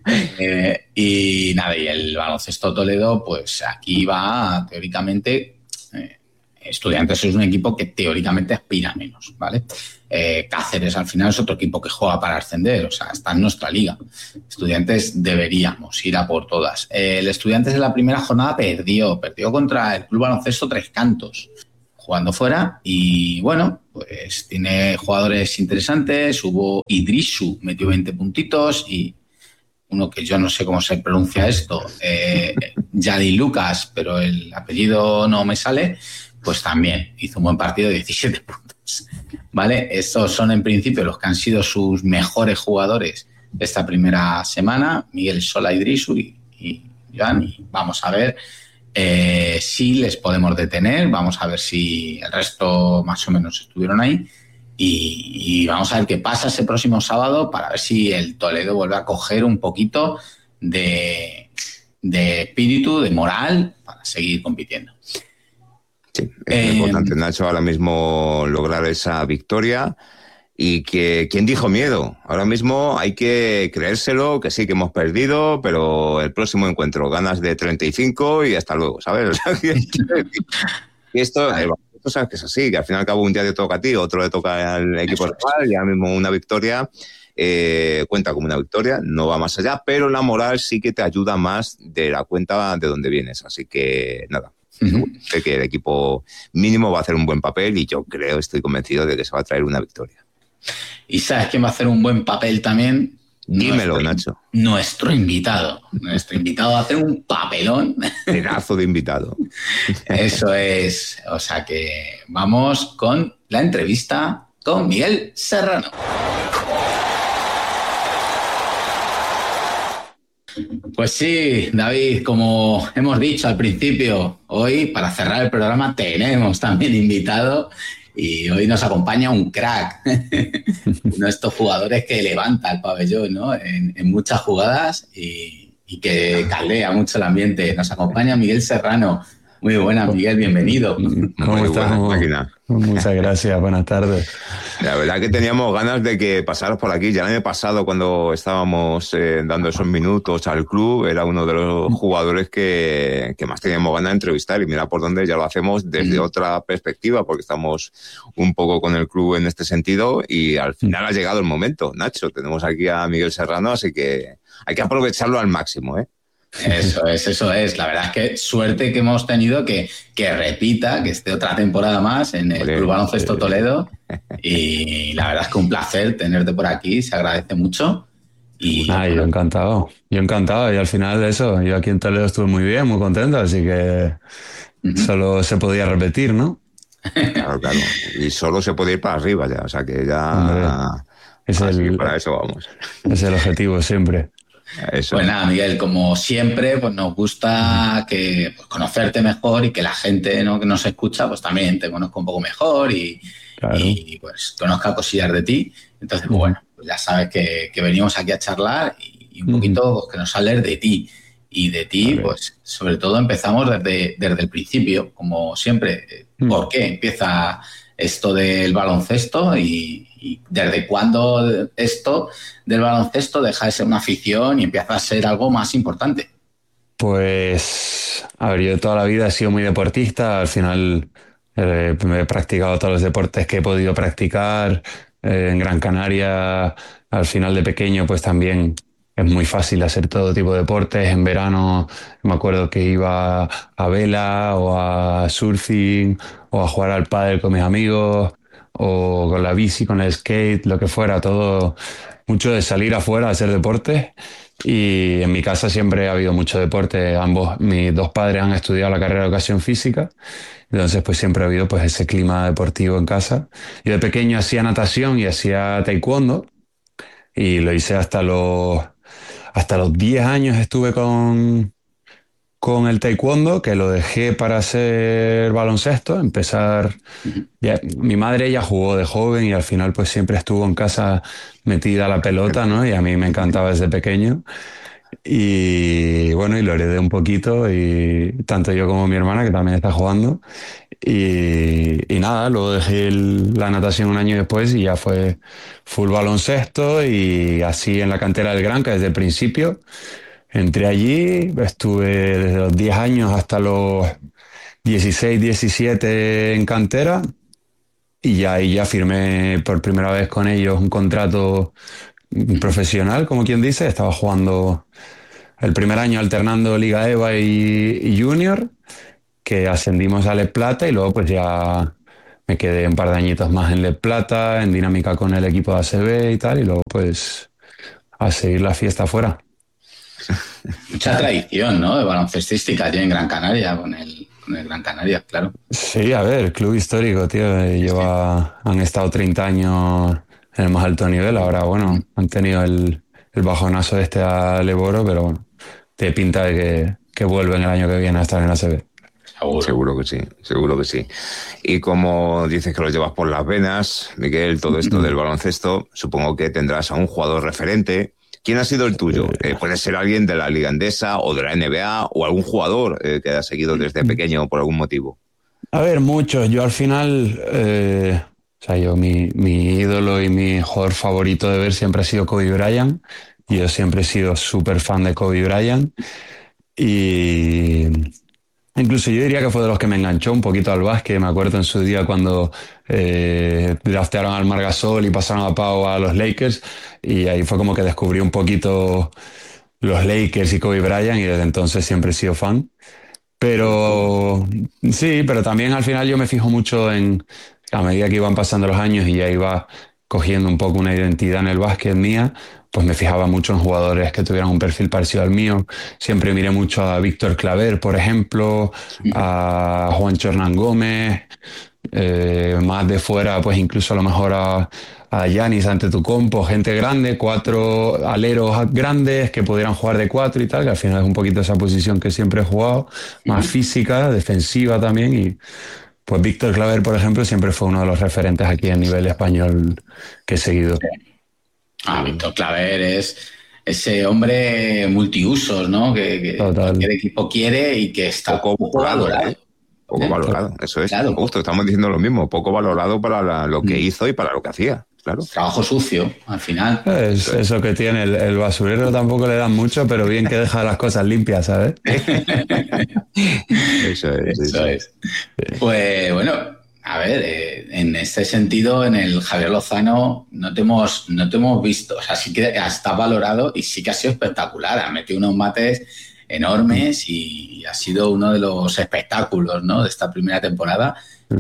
Y nada, y el Baloncesto Toledo, pues aquí va teóricamente. Estudiantes es un equipo que teóricamente aspira menos, ¿vale? Cáceres al final es otro equipo que juega para ascender, o sea, está en nuestra liga. Estudiantes deberíamos ir a por todas. El Estudiantes en la primera jornada perdió contra el Club Baloncesto Tres Cantos, jugando fuera, y bueno, pues tiene jugadores interesantes. Hubo Idrisu, metió 20 puntitos, y uno que yo no sé cómo se pronuncia esto, Yadi Lucas, pero el apellido no me sale, pues también hizo un buen partido de 17 puntos. ¿Vale? Estos son en principio los que han sido sus mejores jugadores de esta primera semana, Miguel Sola, Idrisu y Joan, y vamos a ver si les podemos detener, vamos a ver si el resto más o menos estuvieron ahí. Y vamos a ver qué pasa ese próximo sábado para ver si el Toledo vuelve a coger un poquito de espíritu, de moral, para seguir compitiendo. Sí, es importante, Nacho, ahora mismo lograr esa victoria. Y que, ¿quién dijo miedo? Ahora mismo hay que creérselo, que sí que hemos perdido, pero el próximo encuentro, ganas de 35 y hasta luego, ¿sabes? Y esto sabes que es así, que al fin y al cabo un día te toca a ti, otro le toca al equipo rival, y ahora mismo una victoria cuenta como una victoria, no va más allá, pero la moral sí que te ayuda más de la cuenta de donde vienes, así que nada. Sé que el equipo mínimo va a hacer un buen papel y yo creo, estoy convencido de que se va a traer una victoria. ¿Y sabes quién va a hacer un buen papel también? Dímelo, Nacho. Nuestro invitado. Nuestro invitado va a hacer un papelón. Pedazo de invitado. Eso es. O sea que vamos con la entrevista con Miguel Serrano. Pues sí, David, como hemos dicho al principio, hoy para cerrar el programa tenemos también invitado y hoy nos acompaña un crack, uno de estos jugadores que levanta el pabellón, ¿no? en muchas jugadas y que caldea mucho el ambiente. Nos acompaña Miguel Serrano. Muy buenas, Miguel, bienvenido. ¿Cómo estás? Muchas gracias, buenas tardes. La verdad que teníamos ganas de que pasaras por aquí. Ya el año pasado, cuando estábamos dando esos minutos al club, era uno de los jugadores que más teníamos ganas de entrevistar. Y mira por dónde ya lo hacemos desde otra perspectiva, porque estamos un poco con el club en este sentido. Y al final ha llegado el momento, Nacho. Tenemos aquí a Miguel Serrano, así que hay que aprovecharlo al máximo, ¿eh? Eso es. La verdad es que suerte que hemos tenido que repita, que esté otra temporada más en el Club Baloncesto Toledo. Y la verdad es que un placer tenerte por aquí, se agradece mucho. Y yo encantado. Y al final eso, yo aquí en Toledo estuve muy bien, muy contento, así que solo se podía repetir, ¿no? Claro. Y solo se puede ir para arriba ya, o sea que ya... para eso vamos. Es el objetivo siempre. Eso. Pues nada, Miguel, como siempre, pues nos gusta conocerte mejor y que la gente, ¿no?, que nos escucha pues también te conozca un poco mejor y pues conozca cosillas de ti. Entonces, pues bueno, pues ya sabes que venimos aquí a charlar y un poquito pues, que nos hables de ti. Y de ti, pues sobre todo empezamos desde el principio, como siempre. ¿Por qué empieza esto del baloncesto y desde cuándo esto del baloncesto deja de ser una afición y empieza a ser algo más importante? Pues, a ver, yo toda la vida he sido muy deportista. Al final me he practicado todos los deportes que he podido practicar. En Gran Canaria, al final de pequeño, pues también es muy fácil hacer todo tipo de deportes. En verano me acuerdo que iba a vela o a surfing o a jugar al pádel con mis amigos o con la bici, con el skate, lo que fuera, todo mucho de salir afuera a hacer deportes. Y en mi casa siempre ha habido mucho deporte. Mis dos padres han estudiado la carrera de educación física, entonces pues siempre ha habido pues ese clima deportivo en casa. Yo de pequeño hacía natación y hacía taekwondo y lo hice hasta los 10 años estuve con el taekwondo, que lo dejé para hacer baloncesto, mi madre ya jugó de joven y al final pues siempre estuvo en casa metida a la pelota, ¿no? Y a mí me encantaba desde pequeño. Y bueno, y lo heredé un poquito, y tanto yo como mi hermana, que también está jugando. Y nada, luego dejé la natación un año después y ya fue full baloncesto, y así en la cantera del Granca desde el principio. Entré allí, estuve desde los 10 años hasta los 16, 17 en cantera, y ya ahí ya firmé por primera vez con ellos un contrato profesional, como quien dice. Estaba jugando el primer año alternando Liga EVA y Junior, que ascendimos a Les Plata, y luego pues ya me quedé un par de añitos más en Les Plata, en dinámica con el equipo de ACB y tal, y luego pues a seguir la fiesta afuera. Mucha tradición, ¿no? De baloncestística tiene en Gran Canaria, con el Gran Canaria, claro. Sí, a ver, club histórico, tío. Han estado 30 años en el más alto nivel. Ahora, bueno, han tenido el bajonazo a Leboro, pero bueno, te pinta de que vuelven el año que viene a estar en la ACB. Seguro que sí, seguro que sí. Y como dices que lo llevas por las venas, Miguel, todo esto del baloncesto, supongo que tendrás a un jugador referente. ¿Quién ha sido el tuyo? Puede ser alguien de la Liga Endesa o de la NBA, o algún jugador que has seguido desde pequeño por algún motivo. A ver, muchos. Yo al final, o sea, mi ídolo y mi jugador favorito de ver siempre ha sido Kobe Bryant. Y yo siempre he sido súper fan de Kobe Bryant. Y incluso yo diría que fue de los que me enganchó un poquito al básquet. Me acuerdo en su día cuando draftearon al Marc Gasol y pasaron a Pau a los Lakers, y ahí fue como que descubrí un poquito los Lakers y Kobe Bryant, y desde entonces siempre he sido fan. Pero sí, pero también al final yo me fijo mucho a medida que iban pasando los años y ya iba cogiendo un poco una identidad en el básquet mía, pues me fijaba mucho en jugadores que tuvieran un perfil parecido al mío. Siempre miré mucho a Víctor Claver, por ejemplo, a Juancho Hernán Gómez, más de fuera, pues incluso a lo mejor a Giannis Antetokounmpo, gente grande, 4 aleros grandes que pudieran jugar de 4 y tal, que al final es un poquito esa posición que siempre he jugado, más física, defensiva también. Y pues Víctor Claver, por ejemplo, siempre fue uno de los referentes aquí a nivel español que he seguido. Víctor Claver es ese hombre multiusos, ¿no? Que cualquier equipo quiere y que está poco valorado. Poco valorado, eso es. Claro. Justo, estamos diciendo lo mismo. Poco valorado para lo que hizo y para lo que hacía. Claro. Trabajo sucio, al final. Es eso que tiene. El basurero tampoco le dan mucho, pero bien que deja las cosas limpias, ¿sabes? Eso es. Pues bueno, a ver, en este sentido, en el Javier Lozano no te hemos visto. O sea, sí que está valorado y sí que ha sido espectacular. Ha metido unos mates enormes y ha sido uno de los espectáculos, ¿no?, de esta primera temporada.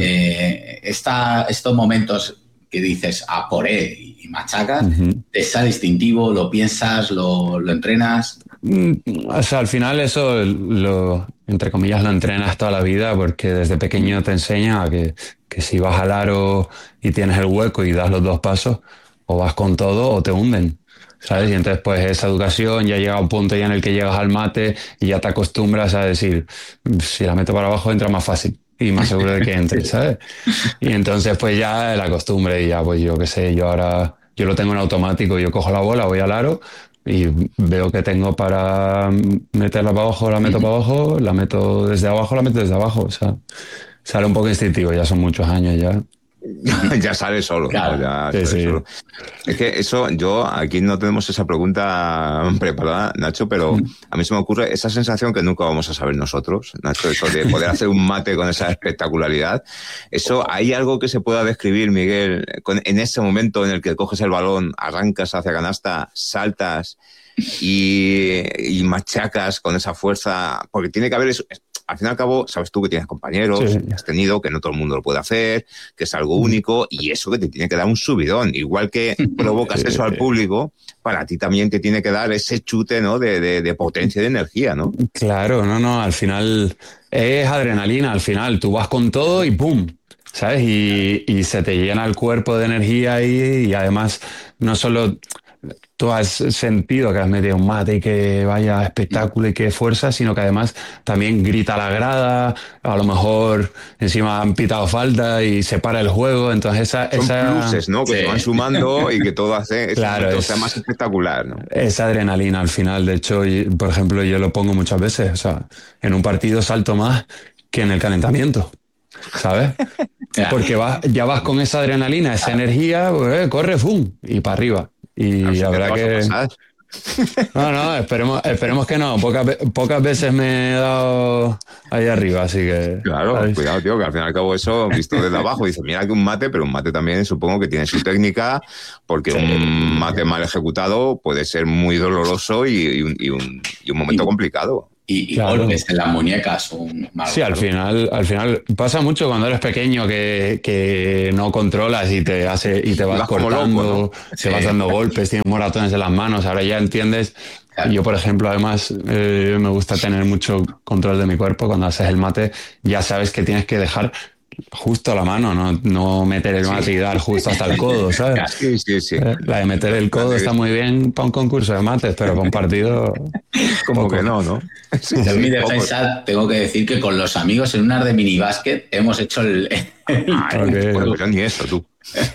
Estos momentos que dices a por él y machacas, te sale distintivo, lo piensas, lo entrenas. O sea, al final eso, entre comillas, lo entrenas toda la vida, porque desde pequeño te enseñan a que si vas al aro y tienes el hueco y das los 2 pasos, o vas con todo o te hunden, ¿sabes? Y entonces pues esa educación ya llega a un punto ya en el que llegas al mate y ya te acostumbras a decir, si la meto para abajo entra más fácil y más seguro de que entre, ¿sabes? Y entonces pues ya la costumbre, y ya pues yo qué sé, yo lo tengo en automático. Yo cojo la bola, voy al aro y veo que tengo para meterla para abajo, la meto para abajo, la meto desde abajo, la meto desde abajo. O sea, sale un poco instintivo, ya son muchos años ya. Ya sale solo. Claro. Ya sale solo. Es que eso, aquí no tenemos esa pregunta preparada, Nacho, pero a mí se me ocurre esa sensación que nunca vamos a saber nosotros, Nacho, eso de poder hacer un mate con esa espectacularidad. Eso, ¿hay algo que se pueda describir, Miguel, en ese momento en el que coges el balón, arrancas hacia canasta, saltas y machacas con esa fuerza? Porque tiene que haber eso. Al fin y al cabo, sabes tú que tienes compañeros, que has tenido, que no todo el mundo lo puede hacer, que es algo único, y eso que te tiene que dar un subidón. Igual que provocas eso al público, para ti también te tiene que dar ese chute, ¿no?, de potencia y de energía, ¿no? Claro, no, al final es adrenalina, al final tú vas con todo y ¡pum!, ¿sabes? Y se te llena el cuerpo de energía y además no solo tú has sentido que has metido un mate y que vaya espectáculo y que fuerza, sino que además también grita la grada, a lo mejor encima han pitado falta y se para el juego, entonces Son pluses, ¿no? Que se van sumando y que todo hace claro, sea más espectacular, ¿no? esa adrenalina al final. De hecho, por ejemplo, yo lo pongo muchas veces, o sea, en un partido salto más que en el calentamiento, ¿sabes? Porque ya vas con esa adrenalina, esa energía, pues, corre, ¡fum! Y para arriba. Y la verdad que... No, esperemos que no. Pocas veces me he dado ahí arriba, así que... Claro, ¿sabes? cuidado, tío, que al fin y al cabo eso, visto desde abajo, dice, mira que un mate, pero un mate también supongo que tiene su técnica, porque un mate mal ejecutado puede ser muy doloroso y un momento complicado. Y claro. golpes en las muñecas. Sí, al final pasa mucho cuando eres pequeño que no controlas y te vas cortando, loco, ¿no? te vas dando golpes, tienes moratones en las manos, ahora ya entiendes. Claro. Yo, por ejemplo, además me gusta tener mucho control de mi cuerpo. Cuando haces el mate ya sabes que tienes que dejar justo la mano, no meter el mate y dar justo hasta el codo, ¿sabes? Sí. La de meter el codo está muy bien para un concurso de mates, pero para un partido... Como que no. Sí, en mi defensa tengo que decir que con los amigos en un ar de minibásquet hemos hecho el bueno, pero ni eso, tú.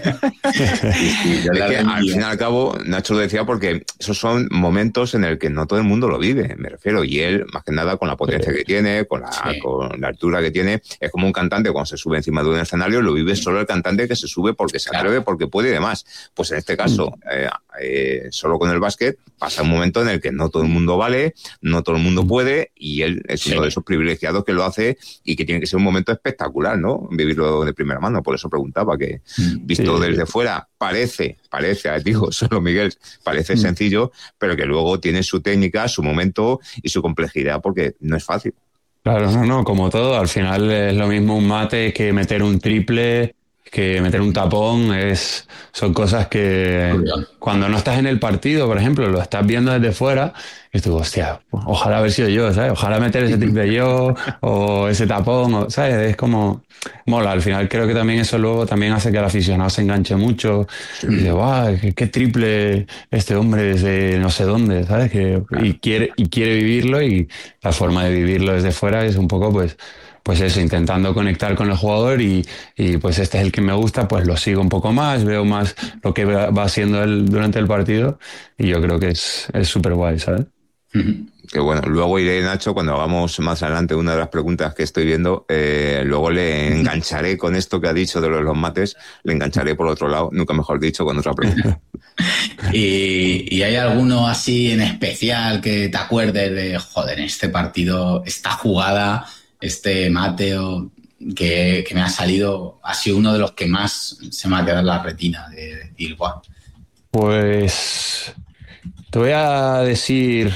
Es que al fin y al cabo, Nacho lo decía porque esos son momentos en el que no todo el mundo lo vive, me refiero, y él, más que nada, con la potencia que tiene, con la altura que tiene, es como un cantante cuando se sube encima de un escenario, lo vive solo el cantante que se sube porque se atreve, porque puede y demás. Pues en este caso, solo con el básquet, pasa un momento en el que no todo el mundo vale, no todo el mundo puede, y él es uno de esos privilegiados que lo hace y que tiene que ser un momento espectacular, ¿no? Vivirlo de primera mano. Por eso preguntaba que, visto desde fuera, parece, digo, solo Miguel, parece sencillo, pero que luego tiene su técnica, su momento y su complejidad, porque no es fácil. Claro, no, como todo, al final es lo mismo un mate que meter un triple, que meter un tapón, son cosas que cuando no estás en el partido, por ejemplo, lo estás viendo desde fuera, y tú, hostia, ojalá haber sido yo, ¿sabes? Ojalá meter ese triple yo, o ese tapón, ¿sabes? Es como, mola, al final creo que también eso luego también hace que el aficionado se enganche mucho, y dice, guau, qué triple este hombre desde no sé dónde, ¿sabes? Y quiere vivirlo, y la forma de vivirlo desde fuera es un poco, pues eso, intentando conectar con el jugador y pues este es el que me gusta, pues lo sigo un poco más, veo más lo que va haciendo él durante el partido y yo creo que es súper guay, ¿sabes? Que bueno, luego iré, Nacho, cuando hagamos más adelante una de las preguntas que estoy viendo, luego le engancharé con esto que ha dicho de los mates, le engancharé por otro lado, nunca mejor dicho, con otra pregunta. ¿Y hay alguno así en especial que te acuerdes de, joder, en este partido, esta jugada, este Mateo que me ha salido, ha sido uno de los que más se me ha quedado en la retina de decir, guau? Pues te voy a decir,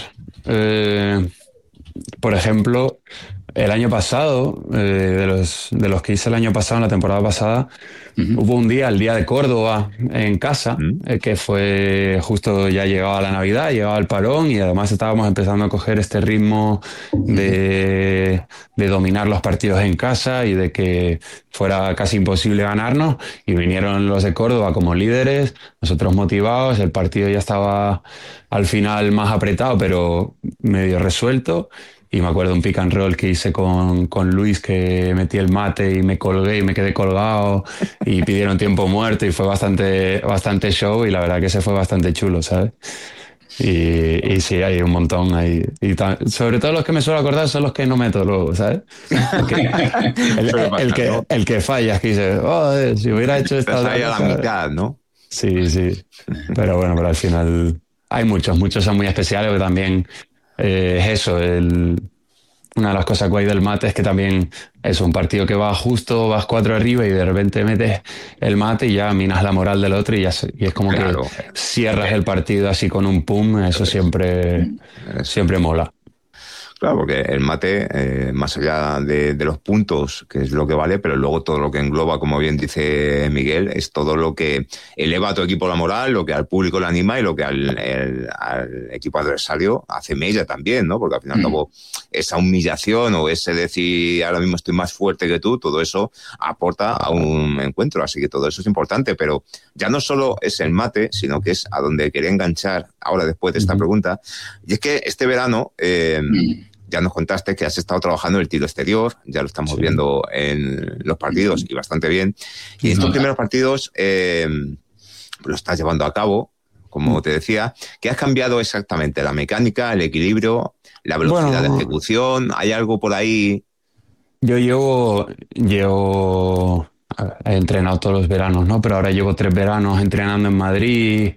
por ejemplo, el año pasado, de los que hice el año pasado, en la temporada pasada, hubo un día, el día de Córdoba, en casa, que fue justo, ya llegaba la Navidad, llegaba el parón y además estábamos empezando a coger este ritmo de dominar los partidos en casa y de que fuera casi imposible ganarnos, y vinieron los de Córdoba como líderes, nosotros motivados, el partido ya estaba al final más apretado pero medio resuelto. Y me acuerdo un pick and roll que hice con Luis, que metí el mate y me colgué y me quedé colgado y pidieron tiempo muerto y fue bastante show, y la verdad que se fue bastante chulo, ¿sabes? Y sí, hay un montón ahí. Sobre todo los que me suelo acordar son los que no meto luego, ¿sabes? El que fallas, que dices, si hubiera hecho esta otra cosa, a la mitad, ¿no? Sí. Pero bueno, pero al final hay muchos son muy especiales, pero también... es eso, una de las cosas guay del mate es que también es un partido que va justo, vas 4 arriba y de repente metes el mate y ya minas la moral del otro y es como que cierras el partido así con un pum, eso siempre mola. Claro, porque el mate, más allá de los puntos, que es lo que vale, pero luego todo lo que engloba, como bien dice Miguel, es todo lo que eleva a tu equipo la moral, lo que al público le anima y lo que al equipo adversario hace mella también, ¿no? Porque al fin y al cabo esa humillación o ese decir ahora mismo estoy más fuerte que tú, todo eso aporta a un encuentro, así que todo eso es importante, pero ya no solo es el mate, sino que es a donde quería enganchar ahora después de esta pregunta, y es que este verano... Ya nos contaste que has estado trabajando en el tiro exterior, ya lo estamos viendo en los partidos y bastante bien. Y en estos primeros partidos lo estás llevando a cabo, como te decía. ¿Qué has cambiado exactamente? ¿La mecánica, el equilibrio, la velocidad de ejecución? ¿Hay algo por ahí? Yo he entrenado todos los veranos, ¿no? Pero ahora llevo 3 veranos entrenando en Madrid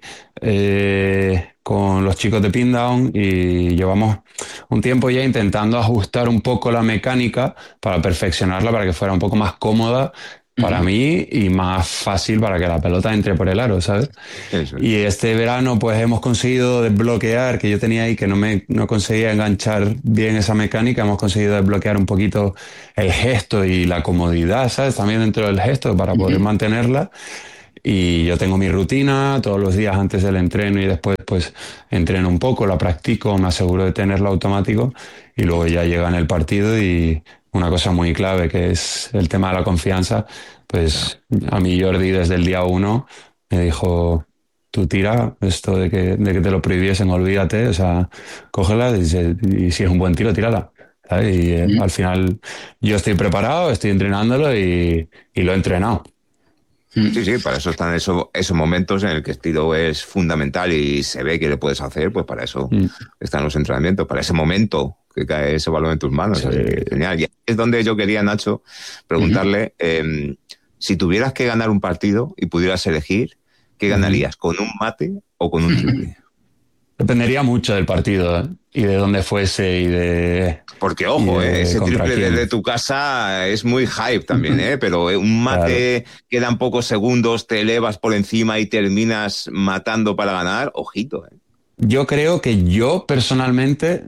con los chicos de Pindown y llevamos un tiempo ya intentando ajustar un poco la mecánica para perfeccionarla, para que fuera un poco más cómoda para mí y más fácil para que la pelota entre por el aro, ¿sabes? Eso es. Y este verano pues hemos conseguido desbloquear, que yo tenía ahí que no conseguía enganchar bien esa mecánica, hemos conseguido desbloquear un poquito el gesto y la comodidad, ¿sabes? También dentro del gesto para poder mantenerla. Y yo tengo mi rutina todos los días antes del entreno y después pues entreno un poco, la practico, me aseguro de tenerlo automático y luego ya llega en el partido y una cosa muy clave que es el tema de la confianza, pues a mí Jordi desde el día 1 me dijo, tú tira, esto de que te lo prohibiesen, olvídate, o sea, cógela y si es un buen tiro, tírala. ¿Sabes? Y al final yo estoy preparado, estoy entrenándolo y lo he entrenado. Sí, para eso están esos momentos en el que el tiro es fundamental y se ve que le puedes hacer, pues para eso están los entrenamientos, para ese momento que cae ese balón en tus manos. Sí. Así que genial. Y es donde yo quería, Nacho, preguntarle, si tuvieras que ganar un partido y pudieras elegir, ¿qué ganarías? ¿Con un mate o con un triple? Dependería mucho del partido, ¿eh? Y de dónde fuese y de... Porque, ojo, ese contra triple quién. desde tu casa es muy hype también, pero un mate, quedan pocos segundos, te elevas por encima y terminas matando para ganar, ojito. Yo creo que yo personalmente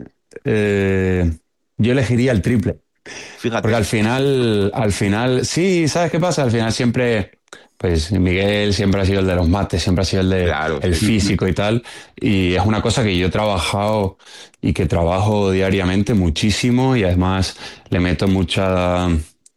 yo elegiría el triple. Fíjate. Porque al final, sí, ¿sabes qué pasa? Al final siempre, pues Miguel siempre ha sido el de los mates, siempre ha sido el físico y tal. Y es una cosa que yo he trabajado y que trabajo diariamente muchísimo y además le meto mucha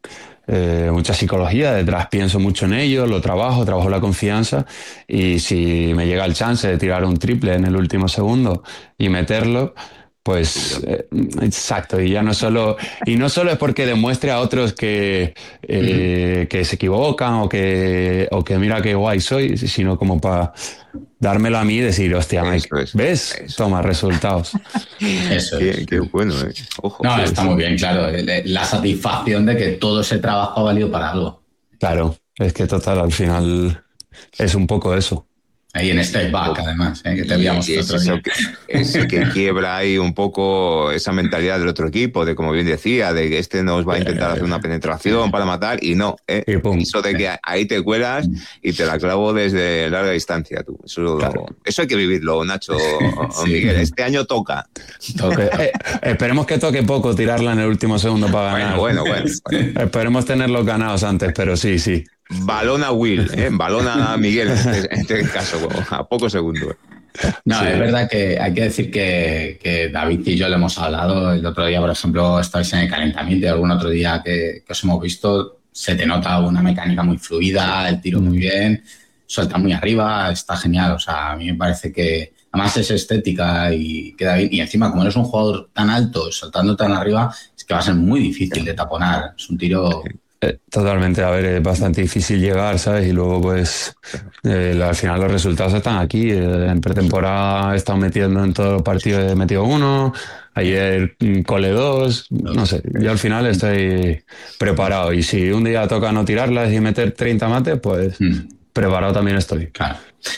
psicología detrás, pienso mucho en ello, lo trabajo la confianza y si me llega el chance de tirar un triple en el último segundo y meterlo, pues exacto, y no solo es porque demuestre a otros que se equivocan o que mira qué guay soy, sino como para dármelo a mí y decir, hostia, Mike, ¿ves? Eso. Toma, resultados. Eso es. Qué bueno, Ojo. No, está muy bien, claro. La satisfacción de que todo ese trabajo ha valido para algo. Claro, es que total, al final es un poco eso. Ahí en Step Back, además, que te veíamos el otro día. Eso que quiebra ahí un poco esa mentalidad del otro equipo, de como bien decía, de que este nos va a intentar hacer una penetración para matar y no, eso de que ahí te cuelas y te la clavo desde larga distancia, tú. Eso hay que vivirlo, Nacho, Miguel. Este año toca. Esperemos que toque poco tirarla en el último segundo para ganar. Bueno. Esperemos tenerlos ganados antes, pero sí. Balón a Will, balón a Miguel en este caso, a pocos segundos. No, es verdad que hay que decir que David y yo le hemos hablado. El otro día, por ejemplo, estabais en el calentamiento y algún otro día que os hemos visto, se te nota una mecánica muy fluida, el tiro muy bien, suelta muy arriba, está genial. O sea, a mí me parece que además es estética y queda bien. Y encima, como eres un jugador tan alto, saltando tan arriba, es que va a ser muy difícil de taponar. Es un tiro... Totalmente, a ver, es bastante difícil llegar, ¿sabes? Y luego, pues, al final los resultados están aquí. En pretemporada he estado metiendo en todos los partidos, he metido 1, ayer cole 2, no sé, yo al final estoy preparado. Y si un día toca no tirarlas y meter 30 mates, pues preparado también estoy. Claro.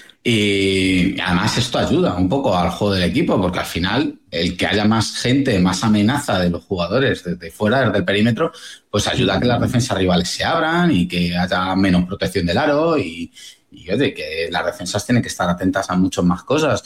Y además esto ayuda un poco al juego del equipo, porque al final el que haya más gente, más amenaza de los jugadores desde fuera, desde el perímetro, pues ayuda a que las defensas rivales se abran y que haya menos protección del aro y y oye, que las defensas tienen que estar atentas a muchas más cosas.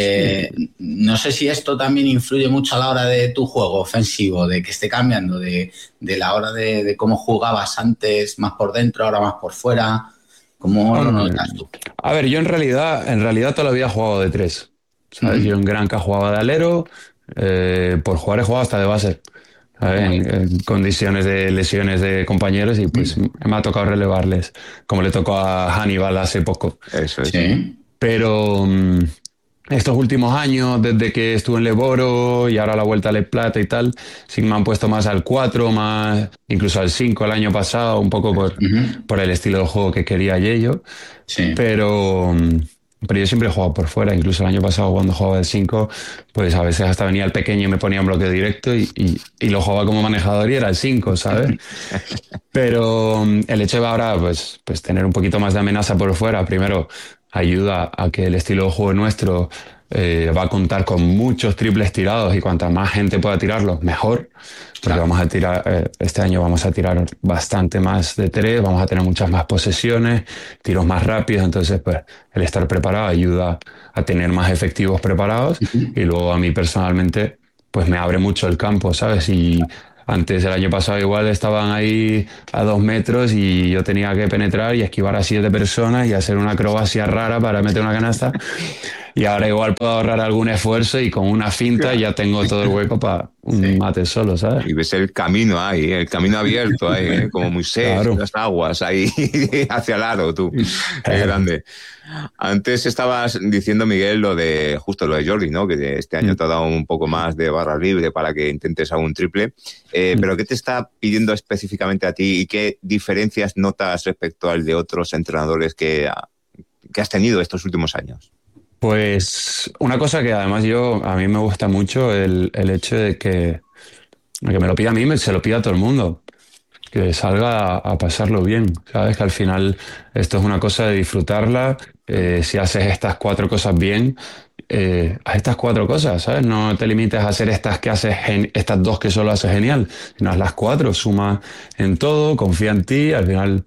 No sé si esto también influye mucho a la hora de tu juego ofensivo, de que esté cambiando, de la hora de cómo jugabas antes, más por dentro, ahora más por fuera. ¿Cómo lo notas tú? A ver, yo en realidad toda la vida he jugado de 3. ¿Sabes? Yo en Granca jugaba de alero, por jugar he jugado hasta de base. ¿Sabes? En condiciones de lesiones de compañeros y pues me ha tocado relevarles, como le tocó a Hannibal hace poco. Eso es. Sí. Pero estos últimos años, desde que estuve en Leboro y ahora la vuelta a Le Plata y tal, sí que me han puesto más al 4, más incluso al 5 el año pasado, un poco por el estilo de juego que quería Yello. Sí. Pero yo siempre he jugado por fuera, incluso el año pasado cuando jugaba el 5, pues a veces hasta venía el pequeño y me ponía un bloque directo y lo jugaba como manejador y era el 5, ¿sabes? Pero el hecho de ahora pues tener un poquito más de amenaza por fuera, primero ayuda a que el estilo de juego nuestro va a contar con muchos triples tirados y cuanta más gente pueda tirarlos, mejor. Porque vamos a tirar, este año vamos a tirar bastante más de 3, vamos a tener muchas más posesiones, tiros más rápidos, entonces pues el estar preparado ayuda a tener más efectivos preparados y luego a mí personalmente pues me abre mucho el campo, ¿sabes? Y antes, el año pasado igual estaban ahí a 2 metros y yo tenía que penetrar y esquivar a 7 personas y hacer una acrobacia rara para meter una canasta. Y ahora igual puedo ahorrar algún esfuerzo y con una finta ya tengo todo el hueco para un mate solo, ¿sabes? Y ves el camino ahí, el camino abierto ahí, como Moisés, Claro. las aguas ahí hacia el aro, tú. Qué grande. Antes estabas diciendo, Miguel, justo lo de Jordi, ¿no? Que este año te ha dado un poco más de barra libre para que intentes algún triple. Pero ¿qué te está pidiendo específicamente a ti y qué diferencias notas respecto al de otros entrenadores que has tenido estos últimos años? Pues una cosa que además a mí me gusta mucho el hecho de que me lo pida a mí, se lo pida a todo el mundo. Que salga a pasarlo bien, ¿sabes? Que al final esto es una cosa de disfrutarla. Si haces estas 4 cosas bien, haz estas 4 cosas, ¿sabes? No te limites a hacer estas 2 que solo haces genial, sino haz las 4, suma en todo, confía en ti, al final...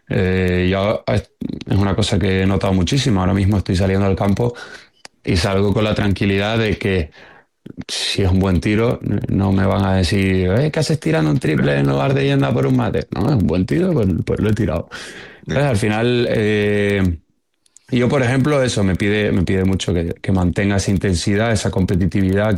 es una cosa que he notado muchísimo. Ahora mismo estoy saliendo al campo y salgo con la tranquilidad de que si es un buen tiro, no me van a decir, ¿qué haces tirando un triple en lugar de yendo a por un mate? No, es un buen tiro, pues lo he tirado. ¿Sabes? Al final, yo, por ejemplo, eso me pide mucho que mantenga esa intensidad, esa competitividad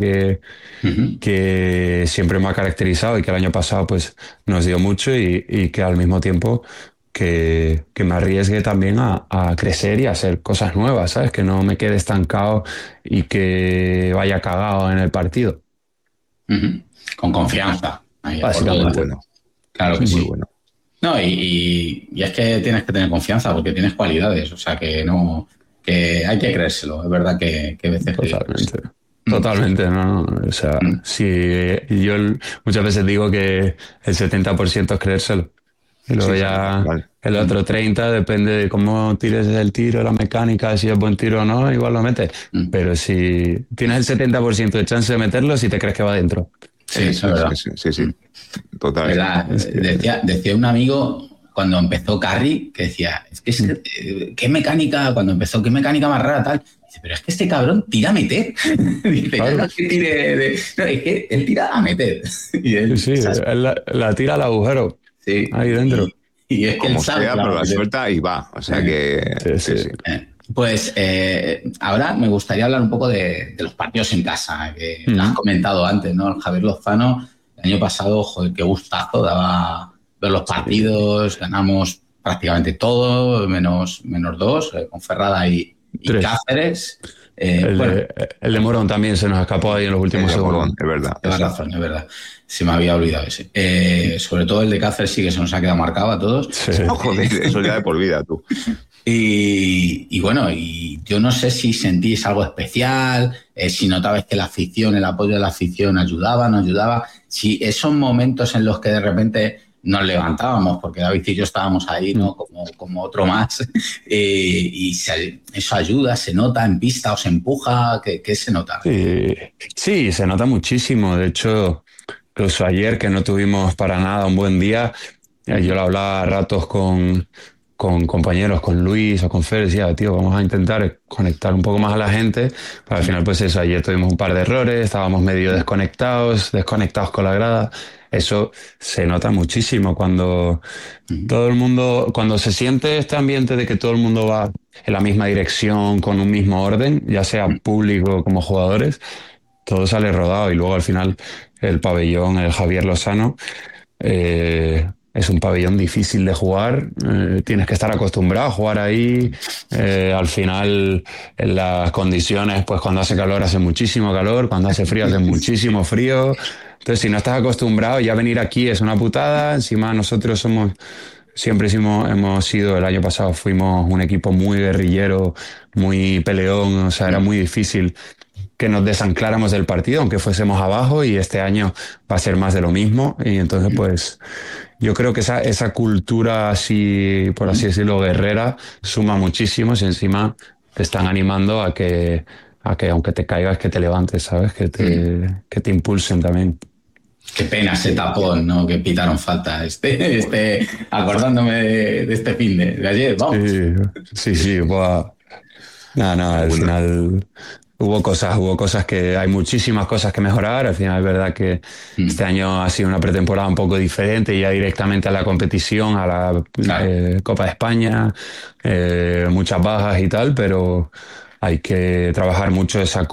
que siempre me ha caracterizado y que el año pasado pues nos dio mucho y que al mismo tiempo que me arriesgue también a crecer y a hacer cosas nuevas, ¿sabes? Que no me quede estancado y que vaya cagado en el partido. Con confianza. Ahí, Básicamente. Bueno, claro que muy sí. bueno. No, y es que tienes que tener confianza porque tienes cualidades, o sea que no, que hay que creérselo, es verdad que a veces... Totalmente. Totalmente, no. O sea, si yo muchas veces digo que el 70% es creérselo. Y luego Sí, ya vale. el otro 30 depende de cómo tires el tiro, la mecánica, si es buen tiro o no, igual lo metes. Pero si tienes el 70% de chance de meterlo, si te crees que va dentro. Sí, eso es verdad. Sí. Total. ¿Verdad? Decía un amigo cuando empezó Curry que decía, qué mecánica, cuando empezó, qué mecánica más rara, tal. Dice, pero es que este cabrón tira a meter. Dice, Claro. no es que tire no, es que él tira a meter. Y él, Sí, él la tira al agujero, sí. ahí dentro. Y es que Como él sabe, sea, pero la meter. suelta y va. O sea que... Sí. Pues ahora me gustaría hablar un poco de los partidos en casa, que lo has comentado antes, ¿no? El Javier Lozano, el año pasado, joder, qué gustazo daba ver los partidos, ganamos prácticamente todo, menos 2, con Ferrada y 3. Cáceres. El de Morón también se nos escapó ahí en los últimos segundos. Es verdad. Tienes razón, es verdad. Se me había olvidado ese. Sobre todo el de Cáceres sí que se nos ha quedado marcado a todos. Sí. Joder, eso ya de por vida, tú. Y bueno, y yo no sé si sentís algo especial, si notabais que la afición, el apoyo de la afición ayudaba, no ayudaba, si esos momentos en los que de repente nos levantábamos, porque David y yo estábamos ahí, ¿no? Como otro más, eso ayuda, se nota en pista, os empuja, ¿qué se nota? Sí, se nota muchísimo. De hecho, incluso ayer que no tuvimos para nada un buen día, yo lo hablaba a ratos con con compañeros, con Luis o con Fer, decía, tío, vamos a intentar conectar un poco más a la gente. Pero al final, pues eso, ayer tuvimos un par de errores, estábamos medio desconectados con la grada. Eso se nota muchísimo cuando todo el mundo, cuando se siente este ambiente de que todo el mundo va en la misma dirección, con un mismo orden, ya sea público como jugadores, todo sale rodado y luego al final el pabellón, el Javier Lozano, es un pabellón difícil de jugar, tienes que estar acostumbrado a jugar ahí, al final en las condiciones, pues cuando hace calor hace muchísimo calor, cuando hace frío hace muchísimo frío, entonces si no estás acostumbrado ya venir aquí es una putada, encima nosotros hemos sido, el año pasado fuimos un equipo muy guerrillero, muy peleón, o sea, era muy difícil que nos desancláramos del partido, aunque fuésemos abajo, y este año va a ser más de lo mismo. Y entonces, pues, yo creo que esa cultura así, por así decirlo, guerrera, suma muchísimo y encima te están animando a que aunque te caigas, que te levantes, ¿sabes? Que te impulsen también. Qué pena ese tapón, ¿no? Que pitaron falta. Acordándome de este fin de ayer, vamos. Sí, buah. No, al final hubo cosas hay muchísimas cosas que mejorar. Al final es verdad que este año ha sido una pretemporada un poco diferente, ya directamente a la competición, a la Copa de España, muchas bajas y tal, pero hay que trabajar mucho esa